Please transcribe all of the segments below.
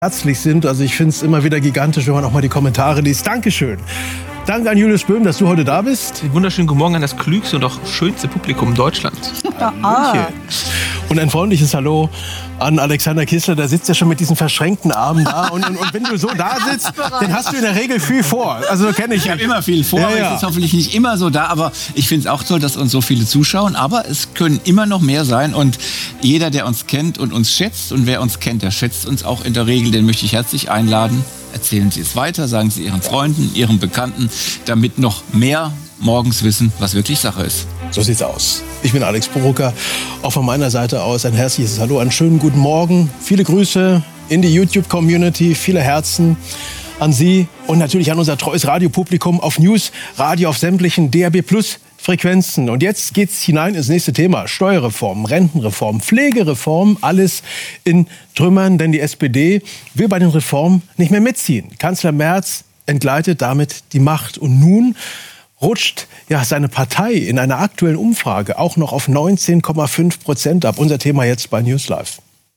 herzlich sind. Also ich finde es immer wieder gigantisch, wenn man auch mal die Kommentare liest. Dankeschön. Danke an Julius Böhm, dass du heute da bist. Wunderschönen guten Morgen an das klügste und auch schönste Publikum Deutschlands. Und ein freundliches Hallo an Alexander Kissler. Der sitzt ja schon mit diesen verschränkten Armen da. Und wenn du so da sitzt, dann hast du in der Regel viel vor. Also kenne ich. Ich habe immer viel vor. Ja. Es ist hoffentlich nicht immer so da. Aber ich finde es auch toll, dass uns so viele zuschauen. Aber es können immer noch mehr sein. Und jeder, der uns kennt und uns schätzt, und wer uns kennt, der schätzt uns auch in der Regel, den möchte ich herzlich einladen. Erzählen Sie es weiter, sagen Sie Ihren Freunden, Ihren Bekannten, damit noch mehr morgens wissen, was wirklich Sache ist. So sieht's aus. Ich bin Alex Burucker. Auch von meiner Seite aus ein herzliches Hallo, einen schönen guten Morgen. Viele Grüße in die YouTube-Community, viele Herzen an Sie und natürlich an unser treues Radiopublikum auf News Radio auf sämtlichen DAB+ Frequenzen. Und jetzt geht's hinein ins nächste Thema. Steuerreform, Rentenreform, Pflegereform, alles in Trümmern, denn die SPD will bei den Reformen nicht mehr mitziehen. Kanzler Merz entgleitet damit die Macht. Und nun rutscht seine Partei in einer aktuellen Umfrage auch noch auf 19,5% ab. Unser Thema jetzt bei News Live.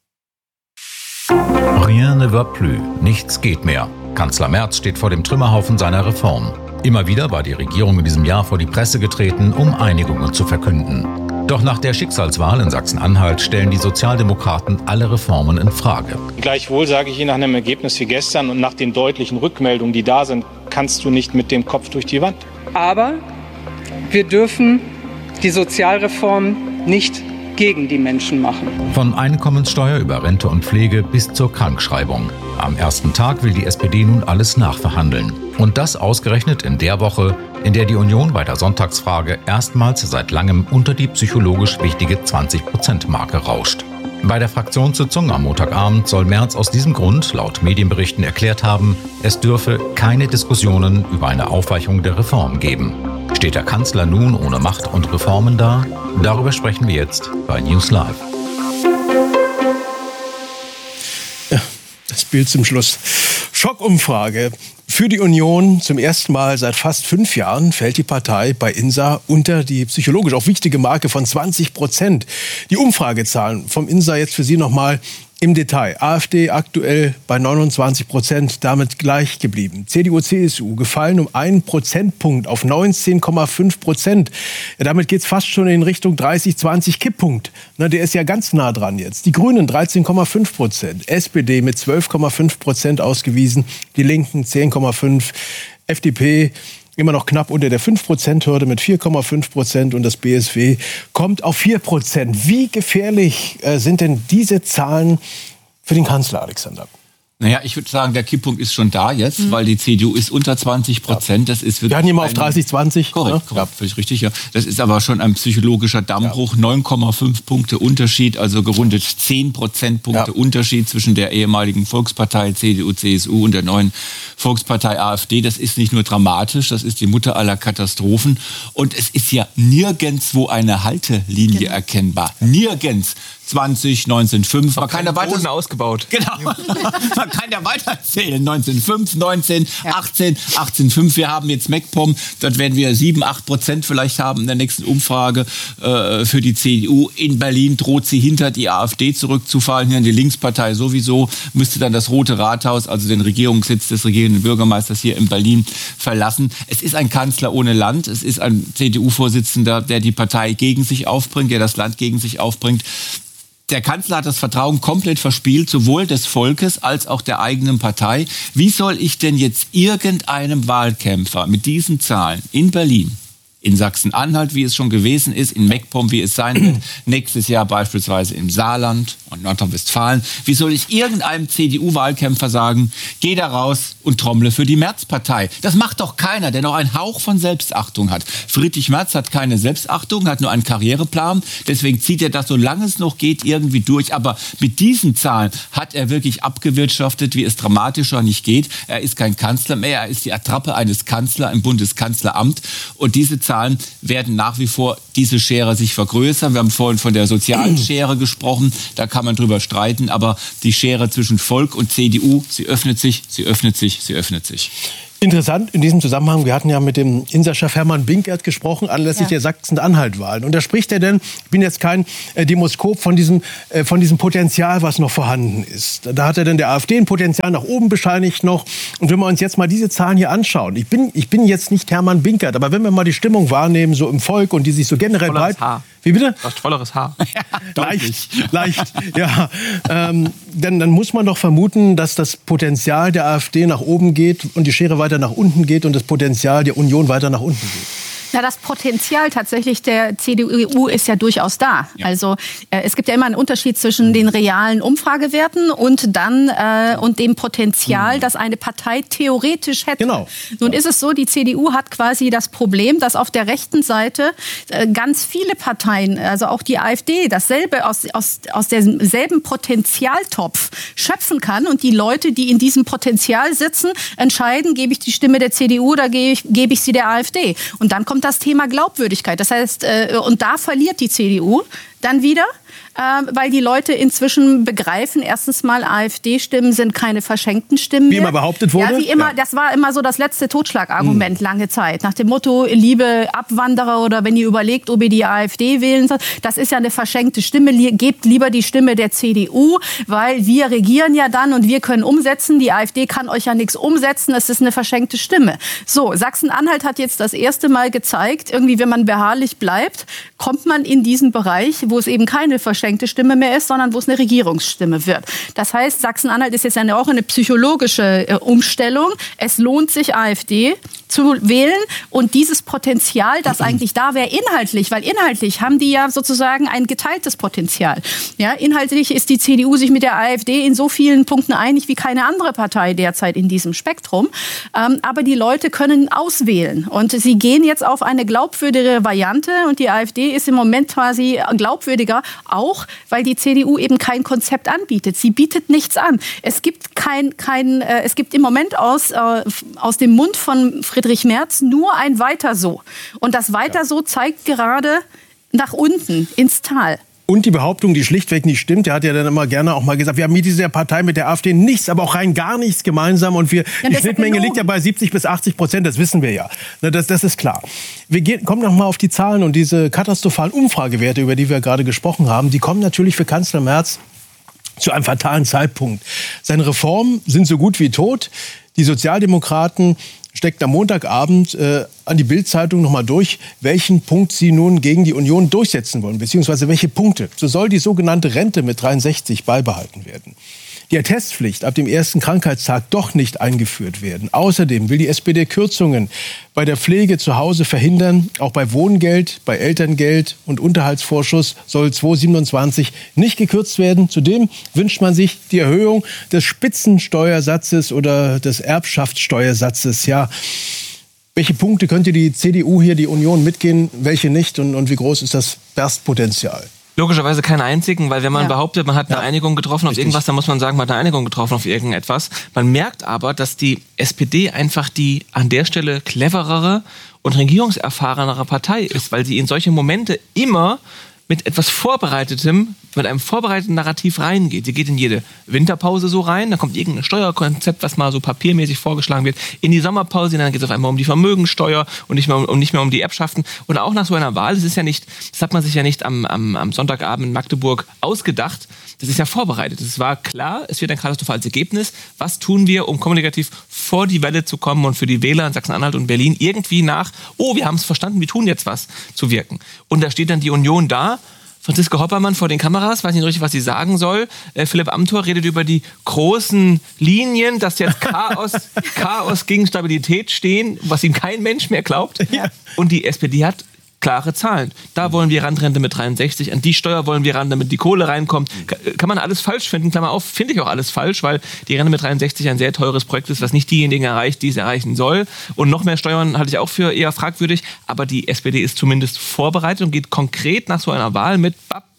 Rien ne va plus. Nichts geht mehr. Kanzler Merz steht vor dem Trümmerhaufen seiner Reform. Immer wieder war die Regierung in diesem Jahr vor die Presse getreten, um Einigungen zu verkünden. Doch nach der Schicksalswahl in Sachsen-Anhalt stellen die Sozialdemokraten alle Reformen in Frage. Gleichwohl sage ich Ihnen, nach einem Ergebnis wie gestern und nach den deutlichen Rückmeldungen, die da sind, kannst du nicht mit dem Kopf durch die Wand. Aber wir dürfen die Sozialreform nicht gegen die Menschen machen. Von Einkommenssteuer über Rente und Pflege bis zur Krankschreibung. Am ersten Tag will die SPD nun alles nachverhandeln. Und das ausgerechnet in der Woche, in der die Union bei der Sonntagsfrage erstmals seit langem unter die psychologisch wichtige 20%-Marke rauscht. Bei der Fraktionssitzung am Montagabend soll Merz aus diesem Grund laut Medienberichten erklärt haben, es dürfe keine Diskussionen über eine Aufweichung der Reform geben. Steht der Kanzler nun ohne Macht und Reformen da? Darüber sprechen wir jetzt bei News Live. Ja, das Bild zum Schluss. Schockumfrage. Für die Union zum ersten Mal seit fast 5 Jahren fällt die Partei bei INSA unter die psychologisch auch wichtige Marke von 20%. Die Umfragezahlen vom INSA jetzt für Sie nochmal im Detail. AfD aktuell bei 29%, damit gleich geblieben. CDU, CSU gefallen um 1 Prozentpunkt auf 19,5%. Ja, damit geht es fast schon in Richtung 30-20 Kipppunkt. Na, der ist ja ganz nah dran jetzt. Die Grünen 13,5%, SPD mit 12,5% ausgewiesen, die Linken 10,5%, FDP immer noch knapp unter der 5%-Hürde mit 4,5% und das BSW kommt auf 4%. Wie gefährlich sind denn diese Zahlen für den Kanzler, Alexander? Naja, ich würde sagen, der Kipppunkt ist schon da jetzt, weil die CDU ist unter 20%. Das ist wirklich. Wir hatten hier mal auf 30-20. Korrekt, völlig richtig. Ja. Das ist aber schon ein psychologischer Dammbruch. 9,5 Punkte Unterschied, also gerundet 10 Prozentpunkte Unterschied zwischen der ehemaligen Volkspartei CDU, CSU und der neuen Volkspartei AfD. Das ist nicht nur dramatisch, das ist die Mutter aller Katastrophen. Und es ist ja nirgendwo eine Haltelinie erkennbar. Nirgends. 20, 19,5. Man kann ja weiter ausgebaut. Genau. Man kann ja weiter zählen. 19,5, 19, 18, 18,5. Wir haben jetzt MacPom. Dort werden wir 7-8% vielleicht haben in der nächsten Umfrage für die CDU. In Berlin droht sie hinter die AfD zurückzufallen. Hier in die Linkspartei sowieso. Müsste dann das Rote Rathaus, also den Regierungssitz des regierenden Bürgermeisters hier in Berlin verlassen. Es ist ein Kanzler ohne Land. Es ist ein CDU-Vorsitzender, der die Partei gegen sich aufbringt, der das Land gegen sich aufbringt. Der Kanzler hat das Vertrauen komplett verspielt, sowohl des Volkes als auch der eigenen Partei. Wie soll ich denn jetzt irgendeinem Wahlkämpfer mit diesen Zahlen in Berlin, in Sachsen-Anhalt, wie es schon gewesen ist, in MacPom, wie es sein wird, nächstes Jahr beispielsweise im Saarland und Nordrhein-Westfalen. Wie soll ich irgendeinem CDU-Wahlkämpfer sagen, geh da raus und trommle für die Merz-Partei? Das macht doch keiner, der noch einen Hauch von Selbstachtung hat. Friedrich Merz hat keine Selbstachtung, hat nur einen Karriereplan. Deswegen zieht er das, solange es noch geht, irgendwie durch. Aber mit diesen Zahlen hat er wirklich abgewirtschaftet, wie es dramatischer nicht geht. Er ist kein Kanzler mehr, er ist die Attrappe eines Kanzlers im Bundeskanzleramt. Und diese Zahlen werden nach wie vor diese Schere sich vergrößern. Wir haben vorhin von der sozialen Schere gesprochen. Da kann man drüber streiten. Aber die Schere zwischen Volk und CDU, sie öffnet sich, sie öffnet sich, sie öffnet sich. Interessant in diesem Zusammenhang, wir hatten ja mit dem Insa-Chef Hermann Binkert gesprochen, anlässlich der Sachsen-Anhalt-Wahlen. Und da spricht er denn, ich bin jetzt kein Demoskop, von diesem Potenzial, was noch vorhanden ist. Da hat er denn der AfD ein Potenzial nach oben bescheinigt noch. Und wenn wir uns jetzt mal diese Zahlen hier anschauen, ich bin jetzt nicht Hermann Binkert, aber wenn wir mal die Stimmung wahrnehmen, so im Volk und die sich so generell breit... Wie bitte? Du hast volleres Haar. Leicht, ja. Dann muss man doch vermuten, dass das Potenzial der AfD nach oben geht und die Schere weiter nach unten geht und das Potenzial der Union weiter nach unten geht. Na, das Potenzial tatsächlich der CDU ist ja durchaus da. Ja. Also es gibt ja immer einen Unterschied zwischen den realen Umfragewerten und dem Potenzial, das eine Partei theoretisch hätte. Genau. Nun ist es so, die CDU hat quasi das Problem, dass auf der rechten Seite ganz viele Parteien, also auch die AfD, dasselbe aus demselben Potenzialtopf schöpfen kann und die Leute, die in diesem Potenzial sitzen, entscheiden, gebe ich die Stimme der CDU oder gebe ich sie der AfD. Und dann kommt das Thema Glaubwürdigkeit. Das heißt, und da verliert die CDU dann wieder, weil die Leute inzwischen begreifen, erstens mal, AfD-Stimmen sind keine verschenkten Stimmen mehr. Wie immer behauptet wurde? Ja, wie immer. Ja. Das war immer so das letzte Totschlagargument lange Zeit. Nach dem Motto, liebe Abwanderer oder wenn ihr überlegt, ob ihr die AfD wählen sollt, das ist ja eine verschenkte Stimme. Gebt lieber die Stimme der CDU, weil wir regieren ja dann und wir können umsetzen. Die AfD kann euch ja nichts umsetzen. Es ist eine verschenkte Stimme. So, Sachsen-Anhalt hat jetzt das erste Mal gezeigt, irgendwie, wenn man beharrlich bleibt, kommt man in diesen Bereich, wo es eben keine verschenkte Schenkte-Stimme mehr ist, sondern wo es eine Regierungsstimme wird. Das heißt, Sachsen-Anhalt ist jetzt auch eine psychologische Umstellung. Es lohnt sich, AfD zu wählen und dieses Potenzial, das eigentlich da wäre, inhaltlich, weil inhaltlich haben die ja sozusagen ein geteiltes Potenzial. Ja, inhaltlich ist die CDU sich mit der AfD in so vielen Punkten einig wie keine andere Partei derzeit in diesem Spektrum. Aber die Leute können auswählen und sie gehen jetzt auf eine glaubwürdigere Variante und die AfD ist im Moment quasi glaubwürdiger, auch weil die CDU eben kein Konzept anbietet. Sie bietet nichts an. Es gibt es gibt im Moment aus dem Mund von Friedrich Merz nur ein Weiter so. Und das Weiter so zeigt gerade nach unten ins Tal. Und die Behauptung, die schlichtweg nicht stimmt, der hat ja dann immer gerne auch mal gesagt, wir haben mit dieser Partei, mit der AfD nichts, aber auch rein gar nichts gemeinsam und die Schnittmenge liegt ja bei 70-80%, das wissen wir ja. Das ist klar. Wir kommen noch mal auf die Zahlen und diese katastrophalen Umfragewerte, über die wir gerade gesprochen haben, die kommen natürlich für Kanzler Merz zu einem fatalen Zeitpunkt. Seine Reformen sind so gut wie tot. Die Sozialdemokraten steckten am Montagabend an die Bild-Zeitung noch mal durch, welchen Punkt sie nun gegen die Union durchsetzen wollen, beziehungsweise welche Punkte. So soll die sogenannte Rente mit 63 beibehalten werden. Die Attestpflicht ab dem ersten Krankheitstag doch nicht eingeführt werden. Außerdem will die SPD Kürzungen bei der Pflege zu Hause verhindern. Auch bei Wohngeld, bei Elterngeld und Unterhaltsvorschuss soll 2027 nicht gekürzt werden. Zudem wünscht man sich die Erhöhung des Spitzensteuersatzes oder des Erbschaftssteuersatzes. Ja, welche Punkte könnte die CDU hier, die Union mitgehen, welche nicht und wie groß ist das Berstpotenzial? Logischerweise keinen einzigen, weil wenn man behauptet, man hat eine Einigung getroffen auf irgendwas, dann muss man sagen, man hat eine Einigung getroffen auf irgendetwas. Man merkt aber, dass die SPD einfach die an der Stelle cleverere und regierungserfahrenere Partei ist, weil sie in solche Momente immer mit etwas Vorbereitetem, mit einem vorbereiteten Narrativ reingeht. Sie geht in jede Winterpause so rein, dann kommt irgendein Steuerkonzept, was mal so papiermäßig vorgeschlagen wird, in die Sommerpause, dann geht es auf einmal um die Vermögensteuer und nicht mehr um die Erbschaften. Und auch nach so einer Wahl, das hat man sich ja nicht am Sonntagabend in Magdeburg ausgedacht, das ist ja vorbereitet. Es war klar, es wird ein katastrophales Ergebnis. Was tun wir, um kommunikativ vor die Welle zu kommen und für die Wähler in Sachsen-Anhalt und Berlin irgendwie nach, wir haben es verstanden, wir tun jetzt was, zu wirken. Und da steht dann die Union da, Franziska Hoppermann vor den Kameras, weiß nicht richtig, was sie sagen soll. Philipp Amthor redet über die großen Linien, dass jetzt Chaos gegen Stabilität stehen, was ihm kein Mensch mehr glaubt. Ja. Und die SPD hat klare Zahlen. Da wollen wir Randrente mit 63, an die Steuer wollen wir ran, damit die Kohle reinkommt. Kann man alles falsch finden, Klammer auf, finde ich auch alles falsch, weil die Rente mit 63 ein sehr teures Projekt ist, was nicht diejenigen erreicht, die es erreichen soll. Und noch mehr Steuern halte ich auch für eher fragwürdig, aber die SPD ist zumindest vorbereitet und geht konkret nach so einer Wahl mit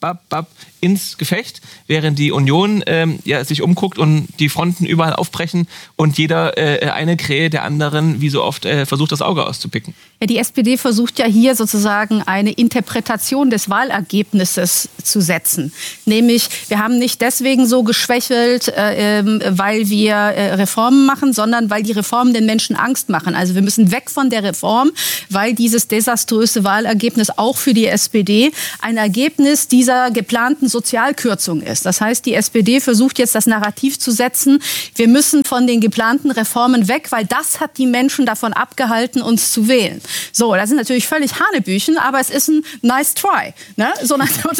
ins Gefecht, während die Union sich umguckt und die Fronten überall aufbrechen und jeder eine Krähe der anderen, wie so oft, versucht, das Auge auszupicken. Ja, die SPD versucht ja hier sozusagen eine Interpretation des Wahlergebnisses zu setzen. Nämlich, wir haben nicht deswegen so geschwächelt, weil wir Reformen machen, sondern weil die Reformen den Menschen Angst machen. Also wir müssen weg von der Reform, weil dieses desaströse Wahlergebnis auch für die SPD ein Ergebnis dieser geplanten Sozialkürzung ist. Das heißt, die SPD versucht jetzt das Narrativ zu setzen, wir müssen von den geplanten Reformen weg, weil das hat die Menschen davon abgehalten, uns zu wählen. So, das sind natürlich völlig Hanebüchen, aber es ist ein nice try. Ne? So nach dem Motto,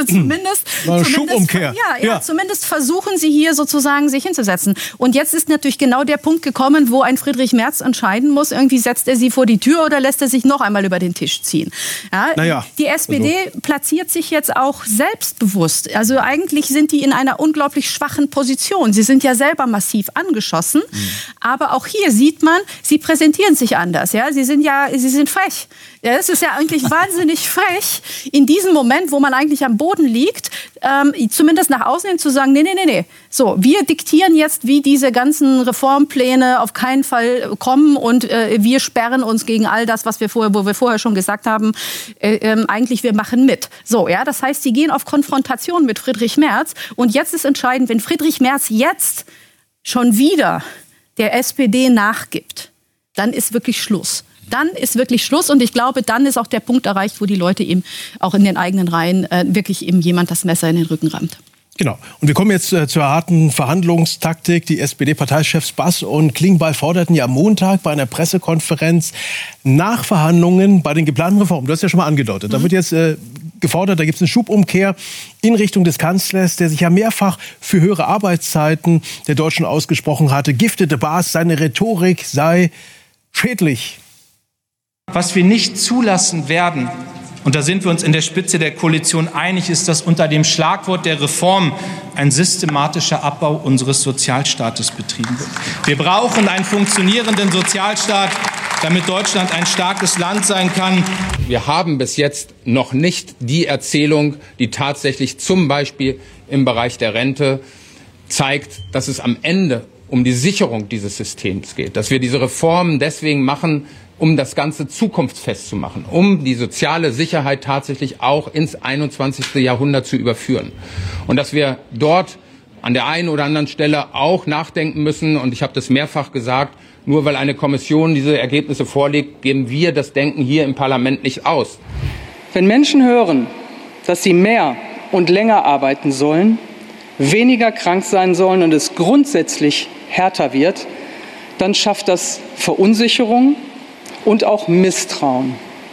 zumindest versuchen sie hier sozusagen sich hinzusetzen. Und jetzt ist natürlich genau der Punkt gekommen, wo ein Friedrich Merz entscheiden muss, irgendwie setzt er sie vor die Tür oder lässt er sich noch einmal über den Tisch ziehen. Ja, die SPD platziert sich jetzt auch selbstbewusst. Also eigentlich sind die in einer unglaublich schwachen Position. Sie sind ja selber massiv angeschossen. Aber auch hier sieht man, sie präsentieren sich anders. Ja? Sie sind frech. Ja, es ist ja eigentlich wahnsinnig frech, in diesem Moment, wo man eigentlich am Boden liegt, zumindest nach außen hin zu sagen, nee. So, wir diktieren jetzt, wie diese ganzen Reformpläne auf keinen Fall kommen und wir sperren uns gegen all das, wo wir vorher schon gesagt haben, eigentlich wir machen mit. So, ja, das heißt, sie gehen auf Konfrontation mit Friedrich Merz und jetzt ist entscheidend, wenn Friedrich Merz jetzt schon wieder der SPD nachgibt, dann ist wirklich Schluss. Dann ist wirklich Schluss und ich glaube, dann ist auch der Punkt erreicht, wo die Leute eben auch in den eigenen Reihen wirklich eben jemand das Messer in den Rücken rammt. Genau. Und wir kommen jetzt zur harten Verhandlungstaktik. Die SPD-Parteichefs Bass und Klingbeil forderten ja am Montag bei einer Pressekonferenz Nachverhandlungen bei den geplanten Reformen. Du hast ja schon mal angedeutet. Da wird jetzt gefordert, da gibt es eine Schubumkehr in Richtung des Kanzlers, der sich ja mehrfach für höhere Arbeitszeiten der Deutschen ausgesprochen hatte. Giftete Baas, seine Rhetorik sei schädlich. Was wir nicht zulassen werden, und da sind wir uns in der Spitze der Koalition einig, ist, dass unter dem Schlagwort der Reform ein systematischer Abbau unseres Sozialstaates betrieben wird. Wir brauchen einen funktionierenden Sozialstaat, damit Deutschland ein starkes Land sein kann. Wir haben bis jetzt noch nicht die Erzählung, die tatsächlich zum Beispiel im Bereich der Rente zeigt, dass es am Ende um die Sicherung dieses Systems geht, dass wir diese Reformen deswegen machen, um das Ganze zukunftsfest zu machen, um die soziale Sicherheit tatsächlich auch ins 21. Jahrhundert zu überführen. Und dass wir dort an der einen oder anderen Stelle auch nachdenken müssen, und ich habe das mehrfach gesagt, nur weil eine Kommission diese Ergebnisse vorlegt, geben wir das Denken hier im Parlament nicht aus. Wenn Menschen hören, dass sie mehr und länger arbeiten sollen, weniger krank sein sollen und es grundsätzlich härter wird, dann schafft das Verunsicherung und auch Misstrauen.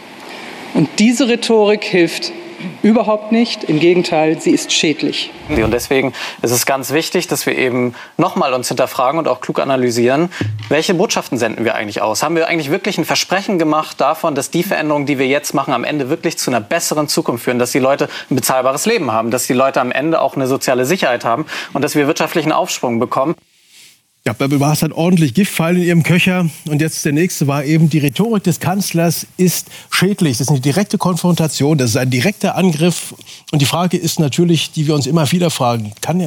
Und diese Rhetorik hilft überhaupt nicht. Im Gegenteil, sie ist schädlich. Und deswegen ist es ganz wichtig, dass wir eben nochmal uns hinterfragen und auch klug analysieren, welche Botschaften senden wir eigentlich aus? Haben wir eigentlich wirklich ein Versprechen gemacht davon, dass die Veränderungen, die wir jetzt machen, am Ende wirklich zu einer besseren Zukunft führen, dass die Leute ein bezahlbares Leben haben, dass die Leute am Ende auch eine soziale Sicherheit haben und dass wir wirtschaftlichen Aufschwung bekommen? Ja, Bärbel Baas hat ordentlich Giftpfeil in ihrem Köcher. Und jetzt der nächste war eben, die Rhetorik des Kanzlers ist schädlich. Das ist eine direkte Konfrontation, das ist ein direkter Angriff. Und die Frage ist natürlich, die wir uns immer wieder fragen,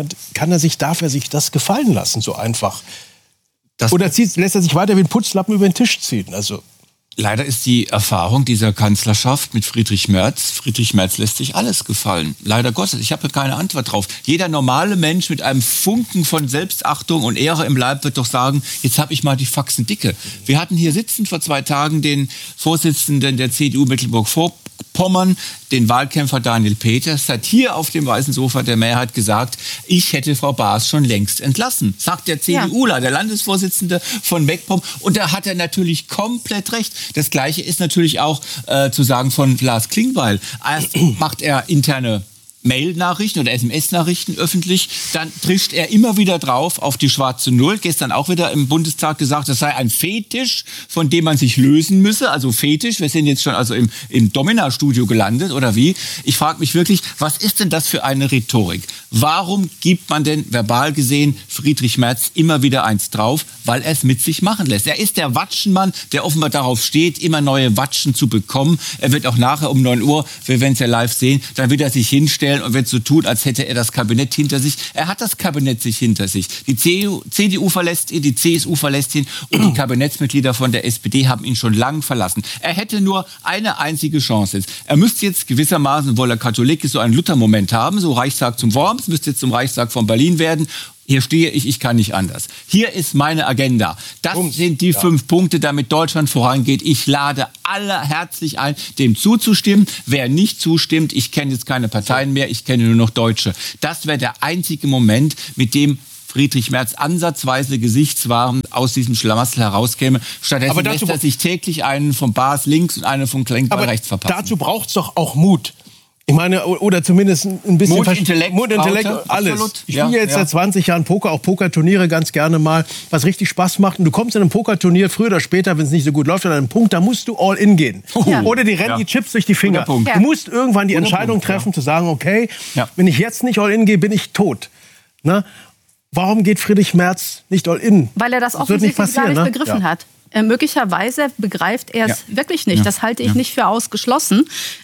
darf er sich das gefallen lassen, so einfach? Oder lässt er sich weiter wie ein Putzlappen über den Tisch ziehen? Also leider ist die Erfahrung dieser Kanzlerschaft mit Friedrich Merz lässt sich alles gefallen. Leider Gottes, ich habe keine Antwort drauf. Jeder normale Mensch mit einem Funken von Selbstachtung und Ehre im Leib wird doch sagen, jetzt habe ich mal die Faxen dicke. Wir hatten hier sitzen vor 2 Tagen den Vorsitzenden der CDU Mecklenburg-Vorpommern, den Wahlkämpfer Daniel Peters, hat hier auf dem weißen Sofa der Mehrheit gesagt, ich hätte Frau Baas schon längst entlassen. Sagt der CDUler, der Landesvorsitzende von MacPom. Und da hat er natürlich komplett recht. Das Gleiche ist natürlich auch zu sagen von Lars Klingbeil. Erst macht er interne Mail-Nachrichten oder SMS-Nachrichten öffentlich, dann trischt er immer wieder drauf auf die schwarze Null. Gestern auch wieder im Bundestag gesagt, das sei ein Fetisch, von dem man sich lösen müsse. Also Fetisch, wir sind jetzt schon also im Domina-Studio gelandet, oder wie? Ich frage mich wirklich, was ist denn das für eine Rhetorik? Warum gibt man denn verbal gesehen Friedrich Merz immer wieder eins drauf? Weil er es mit sich machen lässt. Er ist der Watschenmann, der offenbar darauf steht, immer neue Watschen zu bekommen. Er wird auch nachher um 9 Uhr, wir werden es ja live sehen, dann wird er sich hinstellen hinstellen und wird so tun, als hätte er das Kabinett hinter sich. Er hat das Kabinett sich hinter sich. Die CDU verlässt ihn, die CSU verlässt ihn und die Kabinettsmitglieder von der SPD haben ihn schon lang verlassen. Er hätte nur eine einzige Chance. Er müsste jetzt gewissermaßen, weil er Katholik ist, so einen Luther-Moment haben, so Reichstag zum Worms, müsste jetzt zum Reichstag von Berlin werden. Hier stehe ich kann nicht anders. Hier ist meine Agenda. Das sind die 5 Punkte, damit Deutschland vorangeht. Ich lade alle herzlich ein, dem zuzustimmen. Wer nicht zustimmt, ich kenne jetzt keine Parteien mehr, ich kenne nur noch Deutsche. Das wäre der einzige Moment, mit dem Friedrich Merz ansatzweise gesichtswahrend aus diesem Schlamassel herauskäme. Stattdessen lässt er sich täglich einen von Baas links und einen von Klenkball rechts verpassen. Dazu braucht es doch auch Mut. Ich meine, oder zumindest ein bisschen Mut, Intellekt, alles. Absolut. Ich spiele jetzt seit 20 Jahren Poker, auch Pokerturniere ganz gerne mal, was richtig Spaß macht. Und du kommst in einem Pokerturnier früher oder später, wenn es nicht so gut läuft, an einen Punkt, da musst du all in gehen. Ja. Oder die rennen die Chips durch die Finger. Du musst irgendwann die Entscheidung treffen, zu sagen, okay, wenn ich jetzt nicht all in gehe, bin ich tot. Ne? Warum geht Friedrich Merz nicht all in? Weil er das offensichtlich gar nicht begriffen hat. Möglicherweise begreift er es wirklich nicht. Das halte ich nicht für ausgeschlossen.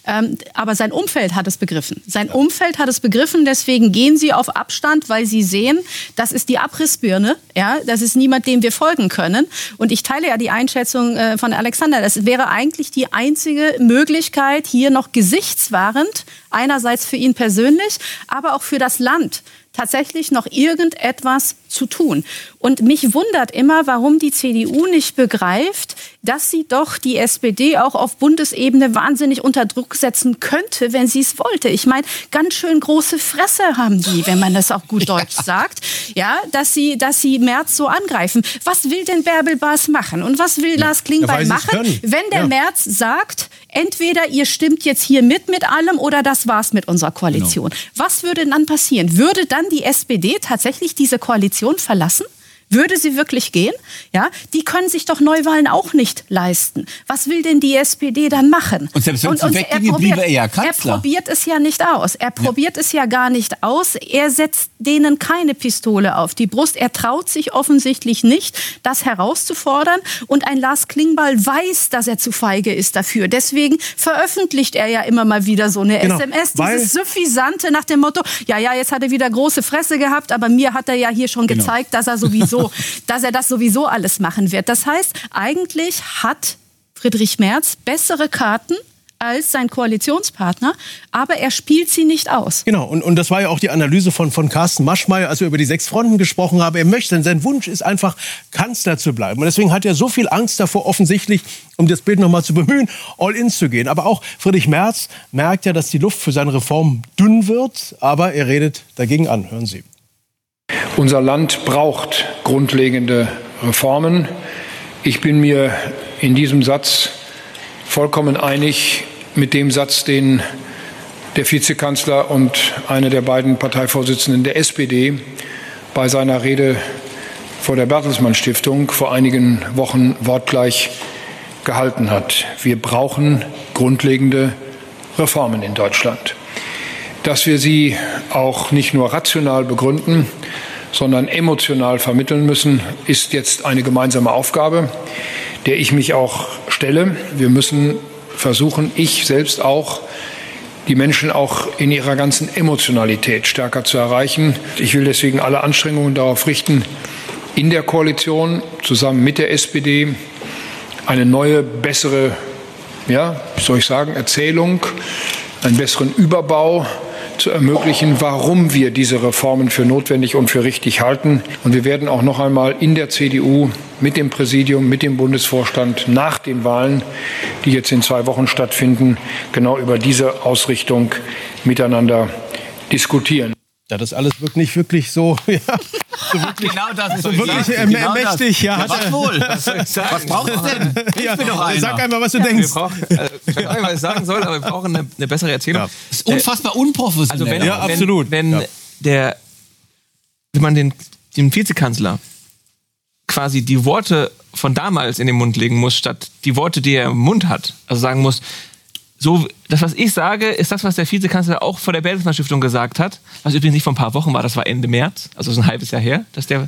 Aber sein Umfeld hat es begriffen. Sein Umfeld hat es begriffen. Deswegen gehen sie auf Abstand, weil sie sehen, das ist die Abrissbirne. Ja, das ist niemand, dem wir folgen können. Und ich teile ja die Einschätzung von Alexander. Das wäre eigentlich die einzige Möglichkeit, hier noch gesichtswahrend, einerseits für ihn persönlich, aber auch für das Land, tatsächlich noch irgendetwas zu tun. Und mich wundert immer, warum die CDU nicht begreift, dass sie doch die SPD auch auf Bundesebene wahnsinnig unter Druck setzen könnte, wenn sie es wollte. Ich meine, ganz schön große Fresse haben die, wenn man das auch gut deutsch sagt, ja, dass sie Merz so angreifen. Was will denn Bärbel Baas machen? Und was will Lars Klingbeil machen, wenn der Merz sagt, entweder ihr stimmt jetzt hier mit allem oder das war's mit unserer Koalition. Genau. Was würde dann passieren? Würde dann die SPD tatsächlich diese Koalition verlassen? Würde sie wirklich gehen? Ja, die können sich doch Neuwahlen auch nicht leisten. Was will denn die SPD dann machen? Und selbst wenn sie wegginge, bliebe er ja Kanzler. Er probiert es ja nicht aus. Er probiert es ja gar nicht aus. Er setzt denen keine Pistole auf die Brust. Er traut sich offensichtlich nicht, das herauszufordern. Und ein Lars Klingbeil weiß, dass er zu feige ist dafür. Deswegen veröffentlicht er ja immer mal wieder so eine SMS. Dieses Suffisante nach dem Motto, ja, jetzt hat er wieder große Fresse gehabt, aber mir hat er ja hier schon gezeigt, dass er das sowieso alles machen wird. Das heißt, eigentlich hat Friedrich Merz bessere Karten als sein Koalitionspartner, aber er spielt sie nicht aus. Genau, und das war ja auch die Analyse von Carsten Maschmeyer, als wir über die 6 Fronten gesprochen haben. Er möchte, denn sein Wunsch ist einfach, Kanzler zu bleiben. Und deswegen hat er so viel Angst davor, offensichtlich, um das Bild nochmal zu bemühen, all in zu gehen. Aber auch Friedrich Merz merkt ja, dass die Luft für seine Reform dünn wird, aber er redet dagegen an. Hören Sie. Unser Land braucht grundlegende Reformen. Ich bin mir in diesem Satz vollkommen einig mit dem Satz, den der Vizekanzler und einer der beiden Parteivorsitzenden der SPD bei seiner Rede vor der Bertelsmann Stiftung vor einigen Wochen wortgleich gehalten hat. Wir brauchen grundlegende Reformen in Deutschland. Dass wir sie auch nicht nur rational begründen, sondern emotional vermitteln müssen, ist jetzt eine gemeinsame Aufgabe, der ich mich auch stelle. Wir müssen versuchen, ich selbst auch, die Menschen auch in ihrer ganzen Emotionalität stärker zu erreichen. Ich will deswegen alle Anstrengungen darauf richten, in der Koalition zusammen mit der SPD eine neue, bessere, Erzählung, einen besseren Überbau zu ermöglichen, warum wir diese Reformen für notwendig und für richtig halten. Und wir werden auch noch einmal in der CDU mit dem Präsidium, mit dem Bundesvorstand nach den Wahlen, die jetzt in 2 Wochen stattfinden, genau über diese Ausrichtung miteinander diskutieren. Ja, das alles wirkt nicht wirklich so, genau das ist so wirklich mächtig. Ja, was wohl? Was braucht es denn? Hilf mir doch einer. Sag einmal, was du denkst. Ich weiß nicht, was ich sagen soll, aber wir brauchen eine bessere Erzählung. Ja. Das ist unfassbar unprofessionell. Also absolut. Wenn man den Vizekanzler quasi die Worte von damals in den Mund legen muss, statt die Worte, die er im Mund hat, also sagen muss, so, das, was ich sage, ist das, was der Vizekanzler auch vor der Bertelsmann Stiftung gesagt hat, was übrigens nicht vor ein paar Wochen war, das war Ende März, also so ein halbes Jahr her, dass der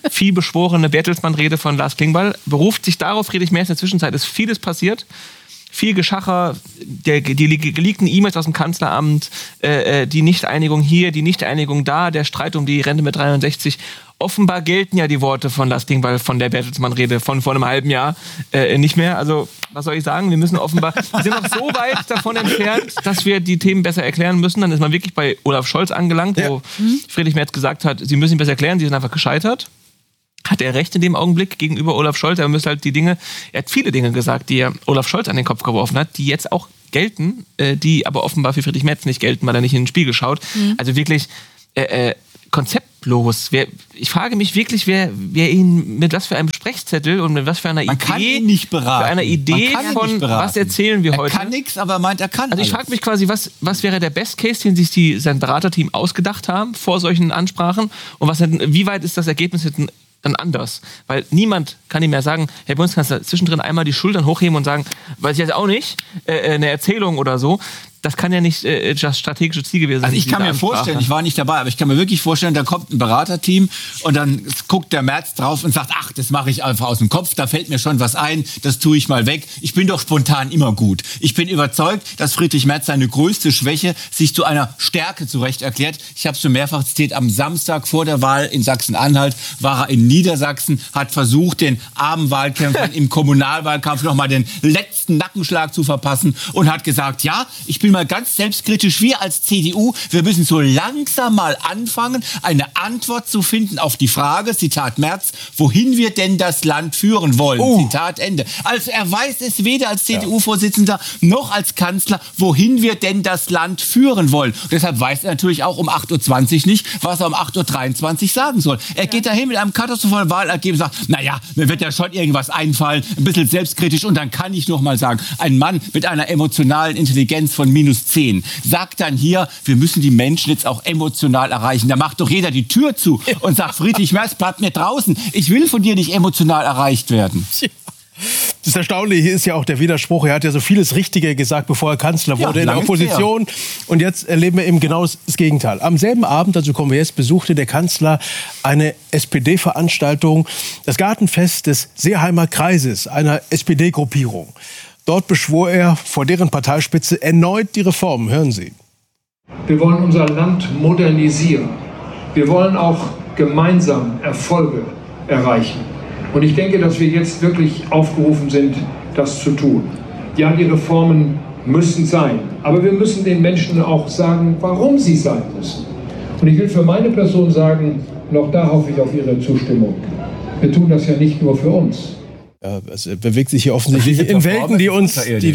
vielbeschworene Bertelsmann-Rede von Lars Klingbeil beruft sich darauf, Friedrich Merz, in der Zwischenzeit ist vieles passiert, viel Geschacher, die geleakten E-Mails aus dem Kanzleramt, die Nicht-Einigung hier, die Nicht-Einigung da, der Streit um die Rente mit 63. Offenbar gelten ja die Worte von Lars Klingbeil, von der Bertelsmann-Rede von vor einem halben Jahr nicht mehr. Also, was soll ich sagen? Wir sind noch so weit davon entfernt, dass wir die Themen besser erklären müssen. Dann ist man wirklich bei Olaf Scholz angelangt, wo Friedrich Merz gesagt hat, sie müssen ihn besser erklären, sie sind einfach gescheitert. Hat er recht in dem Augenblick gegenüber Olaf Scholz? Er müsste halt er hat viele Dinge gesagt, die er Olaf Scholz an den Kopf geworfen hat, die jetzt auch gelten, die aber offenbar für Friedrich Merz nicht gelten, weil er nicht in den Spiegel schaut. Also wirklich konzeptlos. Ich frage mich wirklich, wer ihn mit was für einem Sprechzettel und mit was für einer Idee, kann ihn nicht beraten. Für einer Idee von was erzählen wir heute. Er kann nichts, aber er meint, er kann. Also ich frage mich quasi, was wäre der Best Case, den sich sein Beraterteam ausgedacht haben vor solchen Ansprachen und wie weit ist das Ergebnis dann anders? Weil niemand kann ihm mehr sagen, Herr Bundeskanzler, zwischendrin einmal die Schultern hochheben und sagen, weiß ich jetzt auch nicht, eine Erzählung oder so. Das kann ja nicht das strategische Ziel gewesen sein. Also ich kann mir vorstellen, ich war nicht dabei, aber ich kann mir wirklich vorstellen, da kommt ein Beraterteam und dann guckt der Merz drauf und sagt, ach, das mache ich einfach aus dem Kopf, da fällt mir schon was ein, das tue ich mal weg. Ich bin doch spontan immer gut. Ich bin überzeugt, dass Friedrich Merz seine größte Schwäche sich zu einer Stärke zurecht erklärt. Ich habe es schon mehrfach zitiert, am Samstag vor der Wahl in Sachsen-Anhalt war er in Niedersachsen, hat versucht, den armen Wahlkämpfern im Kommunalwahlkampf nochmal den letzten Nackenschlag zu verpassen und hat gesagt, ja, ich bin mal ganz selbstkritisch, wir als CDU, wir müssen so langsam mal anfangen, eine Antwort zu finden auf die Frage, Zitat Merz, wohin wir denn das Land führen wollen, Zitat Ende. Also er weiß es weder als CDU-Vorsitzender noch als Kanzler, wohin wir denn das Land führen wollen. Und deshalb weiß er natürlich auch um 8.20 Uhr nicht, was er um 8.23 Uhr sagen soll. Er geht dahin mit einem katastrophalen Wahlergebnis und sagt, naja, mir wird ja schon irgendwas einfallen, ein bisschen selbstkritisch und dann kann ich noch mal sagen, ein Mann mit einer emotionalen Intelligenz von -10 sagt dann hier, wir müssen die Menschen jetzt auch emotional erreichen. Da macht doch jeder die Tür zu und sagt, Friedrich Merz, bleib mir draußen. Ich will von dir nicht emotional erreicht werden. Das Erstaunliche ist ja auch der Widerspruch. Er hat ja so vieles Richtige gesagt, bevor er Kanzler wurde in der Opposition. Und jetzt erleben wir eben genau das Gegenteil. Am selben Abend, also kommen wir jetzt, besuchte der Kanzler eine SPD-Veranstaltung, das Gartenfest des Seeheimer Kreises, einer SPD-Gruppierung. Dort beschwor er vor deren Parteispitze erneut die Reformen. Hören Sie. Wir wollen unser Land modernisieren. Wir wollen auch gemeinsam Erfolge erreichen. Und ich denke, dass wir jetzt wirklich aufgerufen sind, das zu tun. Ja, die Reformen müssen sein. Aber wir müssen den Menschen auch sagen, warum sie sein müssen. Und ich will für meine Person sagen, und auch da hoffe ich auf Ihre Zustimmung. Wir tun das ja nicht nur für uns. Ja, es bewegt sich hier offensichtlich in Welten, die uns nicht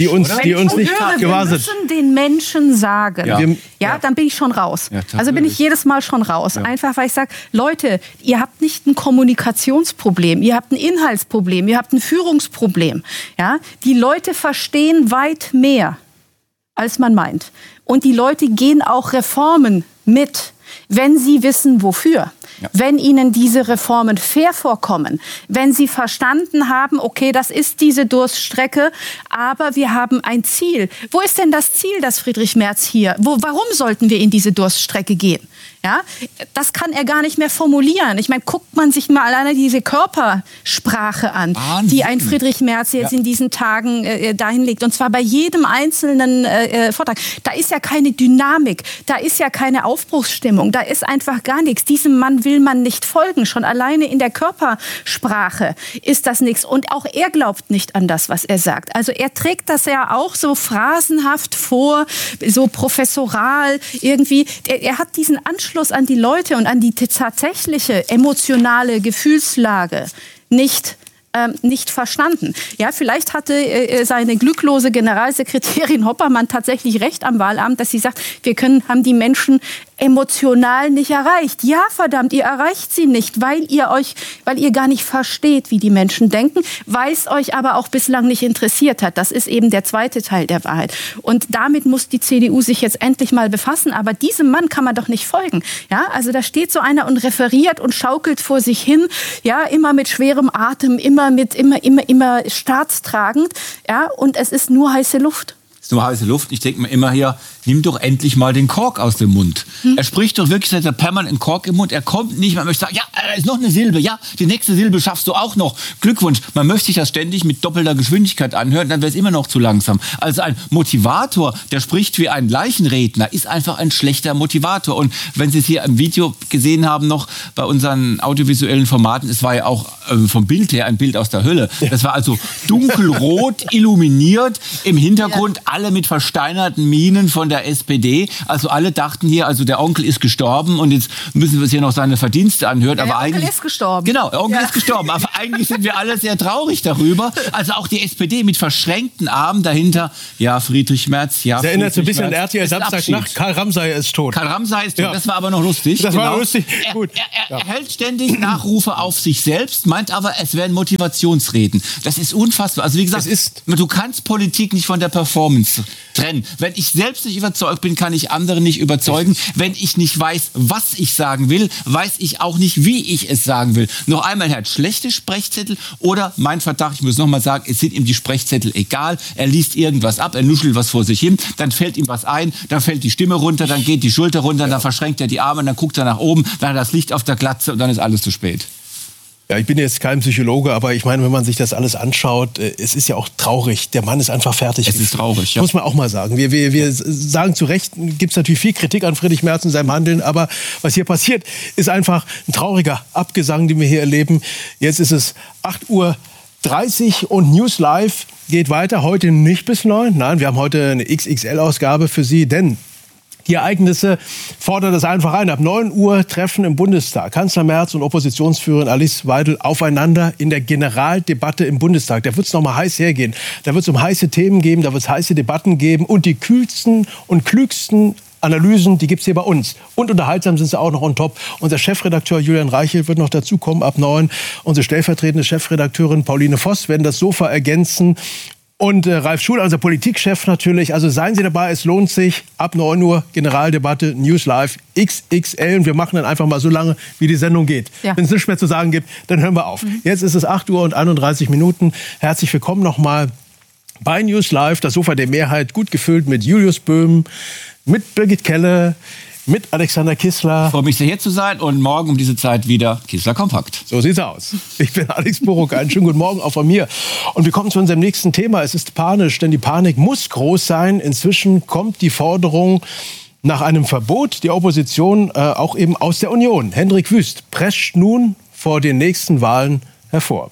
gewahr sind. Wir müssen den Menschen sagen. Ja, dann bin ich schon raus. Ja, also bin ich jedes Mal schon raus. Ja. Einfach, weil ich sage, Leute, ihr habt nicht ein Kommunikationsproblem, ihr habt ein Inhaltsproblem, ihr habt ein Führungsproblem. Ja? Die Leute verstehen weit mehr, als man meint. Und die Leute gehen auch Reformen mit, wenn sie wissen, wofür. Ja. Wenn ihnen diese Reformen fair vorkommen, wenn sie verstanden haben, okay, das ist diese Durststrecke, aber wir haben ein Ziel. Wo ist denn das Ziel, das Friedrich Merz hier? Warum sollten wir in diese Durststrecke gehen? Ja, das kann er gar nicht mehr formulieren. Ich meine, guckt man sich mal alleine diese Körpersprache an, Wahnsinn, die ein Friedrich Merz jetzt in diesen Tagen dahin legt. Und zwar bei jedem einzelnen Vortrag. Da ist ja keine Dynamik, da ist ja keine Aufbruchsstimmung, da ist einfach gar nichts. Diesem Mann will man nicht folgen. Schon alleine in der Körpersprache ist das nichts. Und auch er glaubt nicht an das, was er sagt. Also er trägt das ja auch so phrasenhaft vor, so professoral irgendwie. Er hat diesen Anschluss an die Leute und an die tatsächliche emotionale Gefühlslage nicht verstanden. Ja, vielleicht hatte seine glücklose Generalsekretärin Hoppermann tatsächlich recht am Wahlabend, dass sie sagt, haben die Menschen emotional nicht erreicht. Ja, verdammt, ihr erreicht sie nicht, weil ihr gar nicht versteht, wie die Menschen denken, weil es euch aber auch bislang nicht interessiert hat. Das ist eben der zweite Teil der Wahrheit. Und damit muss die CDU sich jetzt endlich mal befassen. Aber diesem Mann kann man doch nicht folgen. Ja, also da steht so einer und referiert und schaukelt vor sich hin. Ja, immer mit schwerem Atem, immer staatstragend. Ja, und es ist nur heiße Luft. ist nur heiße Luft. Ich denke mir immer hier, nimm doch endlich mal den Kork aus dem Mund. Er spricht doch wirklich, seit er permanent einen Kork im Mund. Er kommt nicht, man möchte sagen, ja, da ist noch eine Silbe, ja, die nächste Silbe schaffst du auch noch. Glückwunsch. Man möchte sich das ständig mit doppelter Geschwindigkeit anhören, dann wäre es immer noch zu langsam. Also ein Motivator, der spricht wie ein Leichenredner, ist einfach ein schlechter Motivator. Und wenn Sie es hier im Video gesehen haben, noch bei unseren audiovisuellen Formaten, es war ja auch vom Bild her ein Bild aus der Hölle. Das war also dunkelrot illuminiert, im Hintergrund alle mit versteinerten Mienen von der SPD. Also alle dachten hier, also der Onkel ist gestorben und jetzt müssen wir uns hier noch seine Verdienste anhören. Ja, aber der eigentlich Onkel ist gestorben. Genau, der Onkel ist gestorben. Aber eigentlich sind wir alle sehr traurig darüber. Also auch die SPD mit verschränkten Armen dahinter. Ja, Friedrich Merz, ja. Das erinnert so ein bisschen an RTL Samstagnacht. Karl Ramsay ist tot. Karl Ramsay ist tot. Ja. Das war aber noch lustig. Das war lustig. Gut. Er hält ständig Nachrufe auf sich selbst, meint aber, es wären Motivationsreden. Das ist unfassbar. Also wie gesagt, du kannst Politik nicht von der Performance trennen. Wenn ich selbst nicht überzeugt bin, kann ich andere nicht überzeugen. Wenn ich nicht weiß, was ich sagen will, weiß ich auch nicht, wie ich es sagen will. Noch einmal, er hat schlechte Sprechzettel oder mein Verdacht, ich muss noch mal sagen, es sind ihm die Sprechzettel egal. Er liest irgendwas ab, er nuschelt was vor sich hin, dann fällt ihm was ein, dann fällt die Stimme runter, dann geht die Schulter runter, dann verschränkt er die Arme, dann guckt er nach oben, dann hat er das Licht auf der Glatze und dann ist alles zu spät. Ja, ich bin jetzt kein Psychologe, aber ich meine, wenn man sich das alles anschaut, es ist ja auch traurig. Der Mann ist einfach fertig. Es ist traurig, ja. Muss man auch mal sagen. Wir sagen zu Recht, gibt es natürlich viel Kritik an Friedrich Merz und seinem Handeln, aber was hier passiert, ist einfach ein trauriger Abgesang, den wir hier erleben. Jetzt ist es 8:30 Uhr und News Live geht weiter. Heute nicht bis 9. Nein, wir haben heute eine XXL-Ausgabe für Sie, denn die Ereignisse fordern das einfach ein. Ab 9 Uhr treffen im Bundestag Kanzler Merz und Oppositionsführerin Alice Weidel aufeinander in der Generaldebatte im Bundestag. Da wird es noch mal heiß hergehen. Da wird es um heiße Themen geben, da wird es heiße Debatten geben. Und die kühlsten und klügsten Analysen, die gibt's hier bei uns. Und unterhaltsam sind sie auch noch on top. Unser Chefredakteur Julian Reichelt wird noch dazukommen ab 9. Unsere stellvertretende Chefredakteurin Pauline Voss werden das Sofa ergänzen. Und Ralf Schuler, unser Politikchef natürlich. Also seien Sie dabei, es lohnt sich. Ab 9 Uhr Generaldebatte, News Live, XXL. Und wir machen dann einfach mal so lange, wie die Sendung geht. Ja. Wenn es nichts mehr zu sagen gibt, dann hören wir auf. Jetzt ist es 8 Uhr und 31 Minuten. Herzlich willkommen nochmal bei News Live. Das Sofa der Mehrheit, gut gefüllt mit Julius Böhm, mit Birgit Kelle, mit Alexander Kissler. Ich freue mich sehr, hier zu sein und morgen um diese Zeit wieder Kissler Kompakt. So sieht's aus. Ich bin Alex Buruck. Einen schönen guten Morgen auch von mir. Und wir kommen zu unserem nächsten Thema. Es ist panisch, denn die Panik muss groß sein. Inzwischen kommt die Forderung nach einem Verbot der Opposition auch eben aus der Union. Hendrik Wüst prescht nun vor den nächsten Wahlen hervor.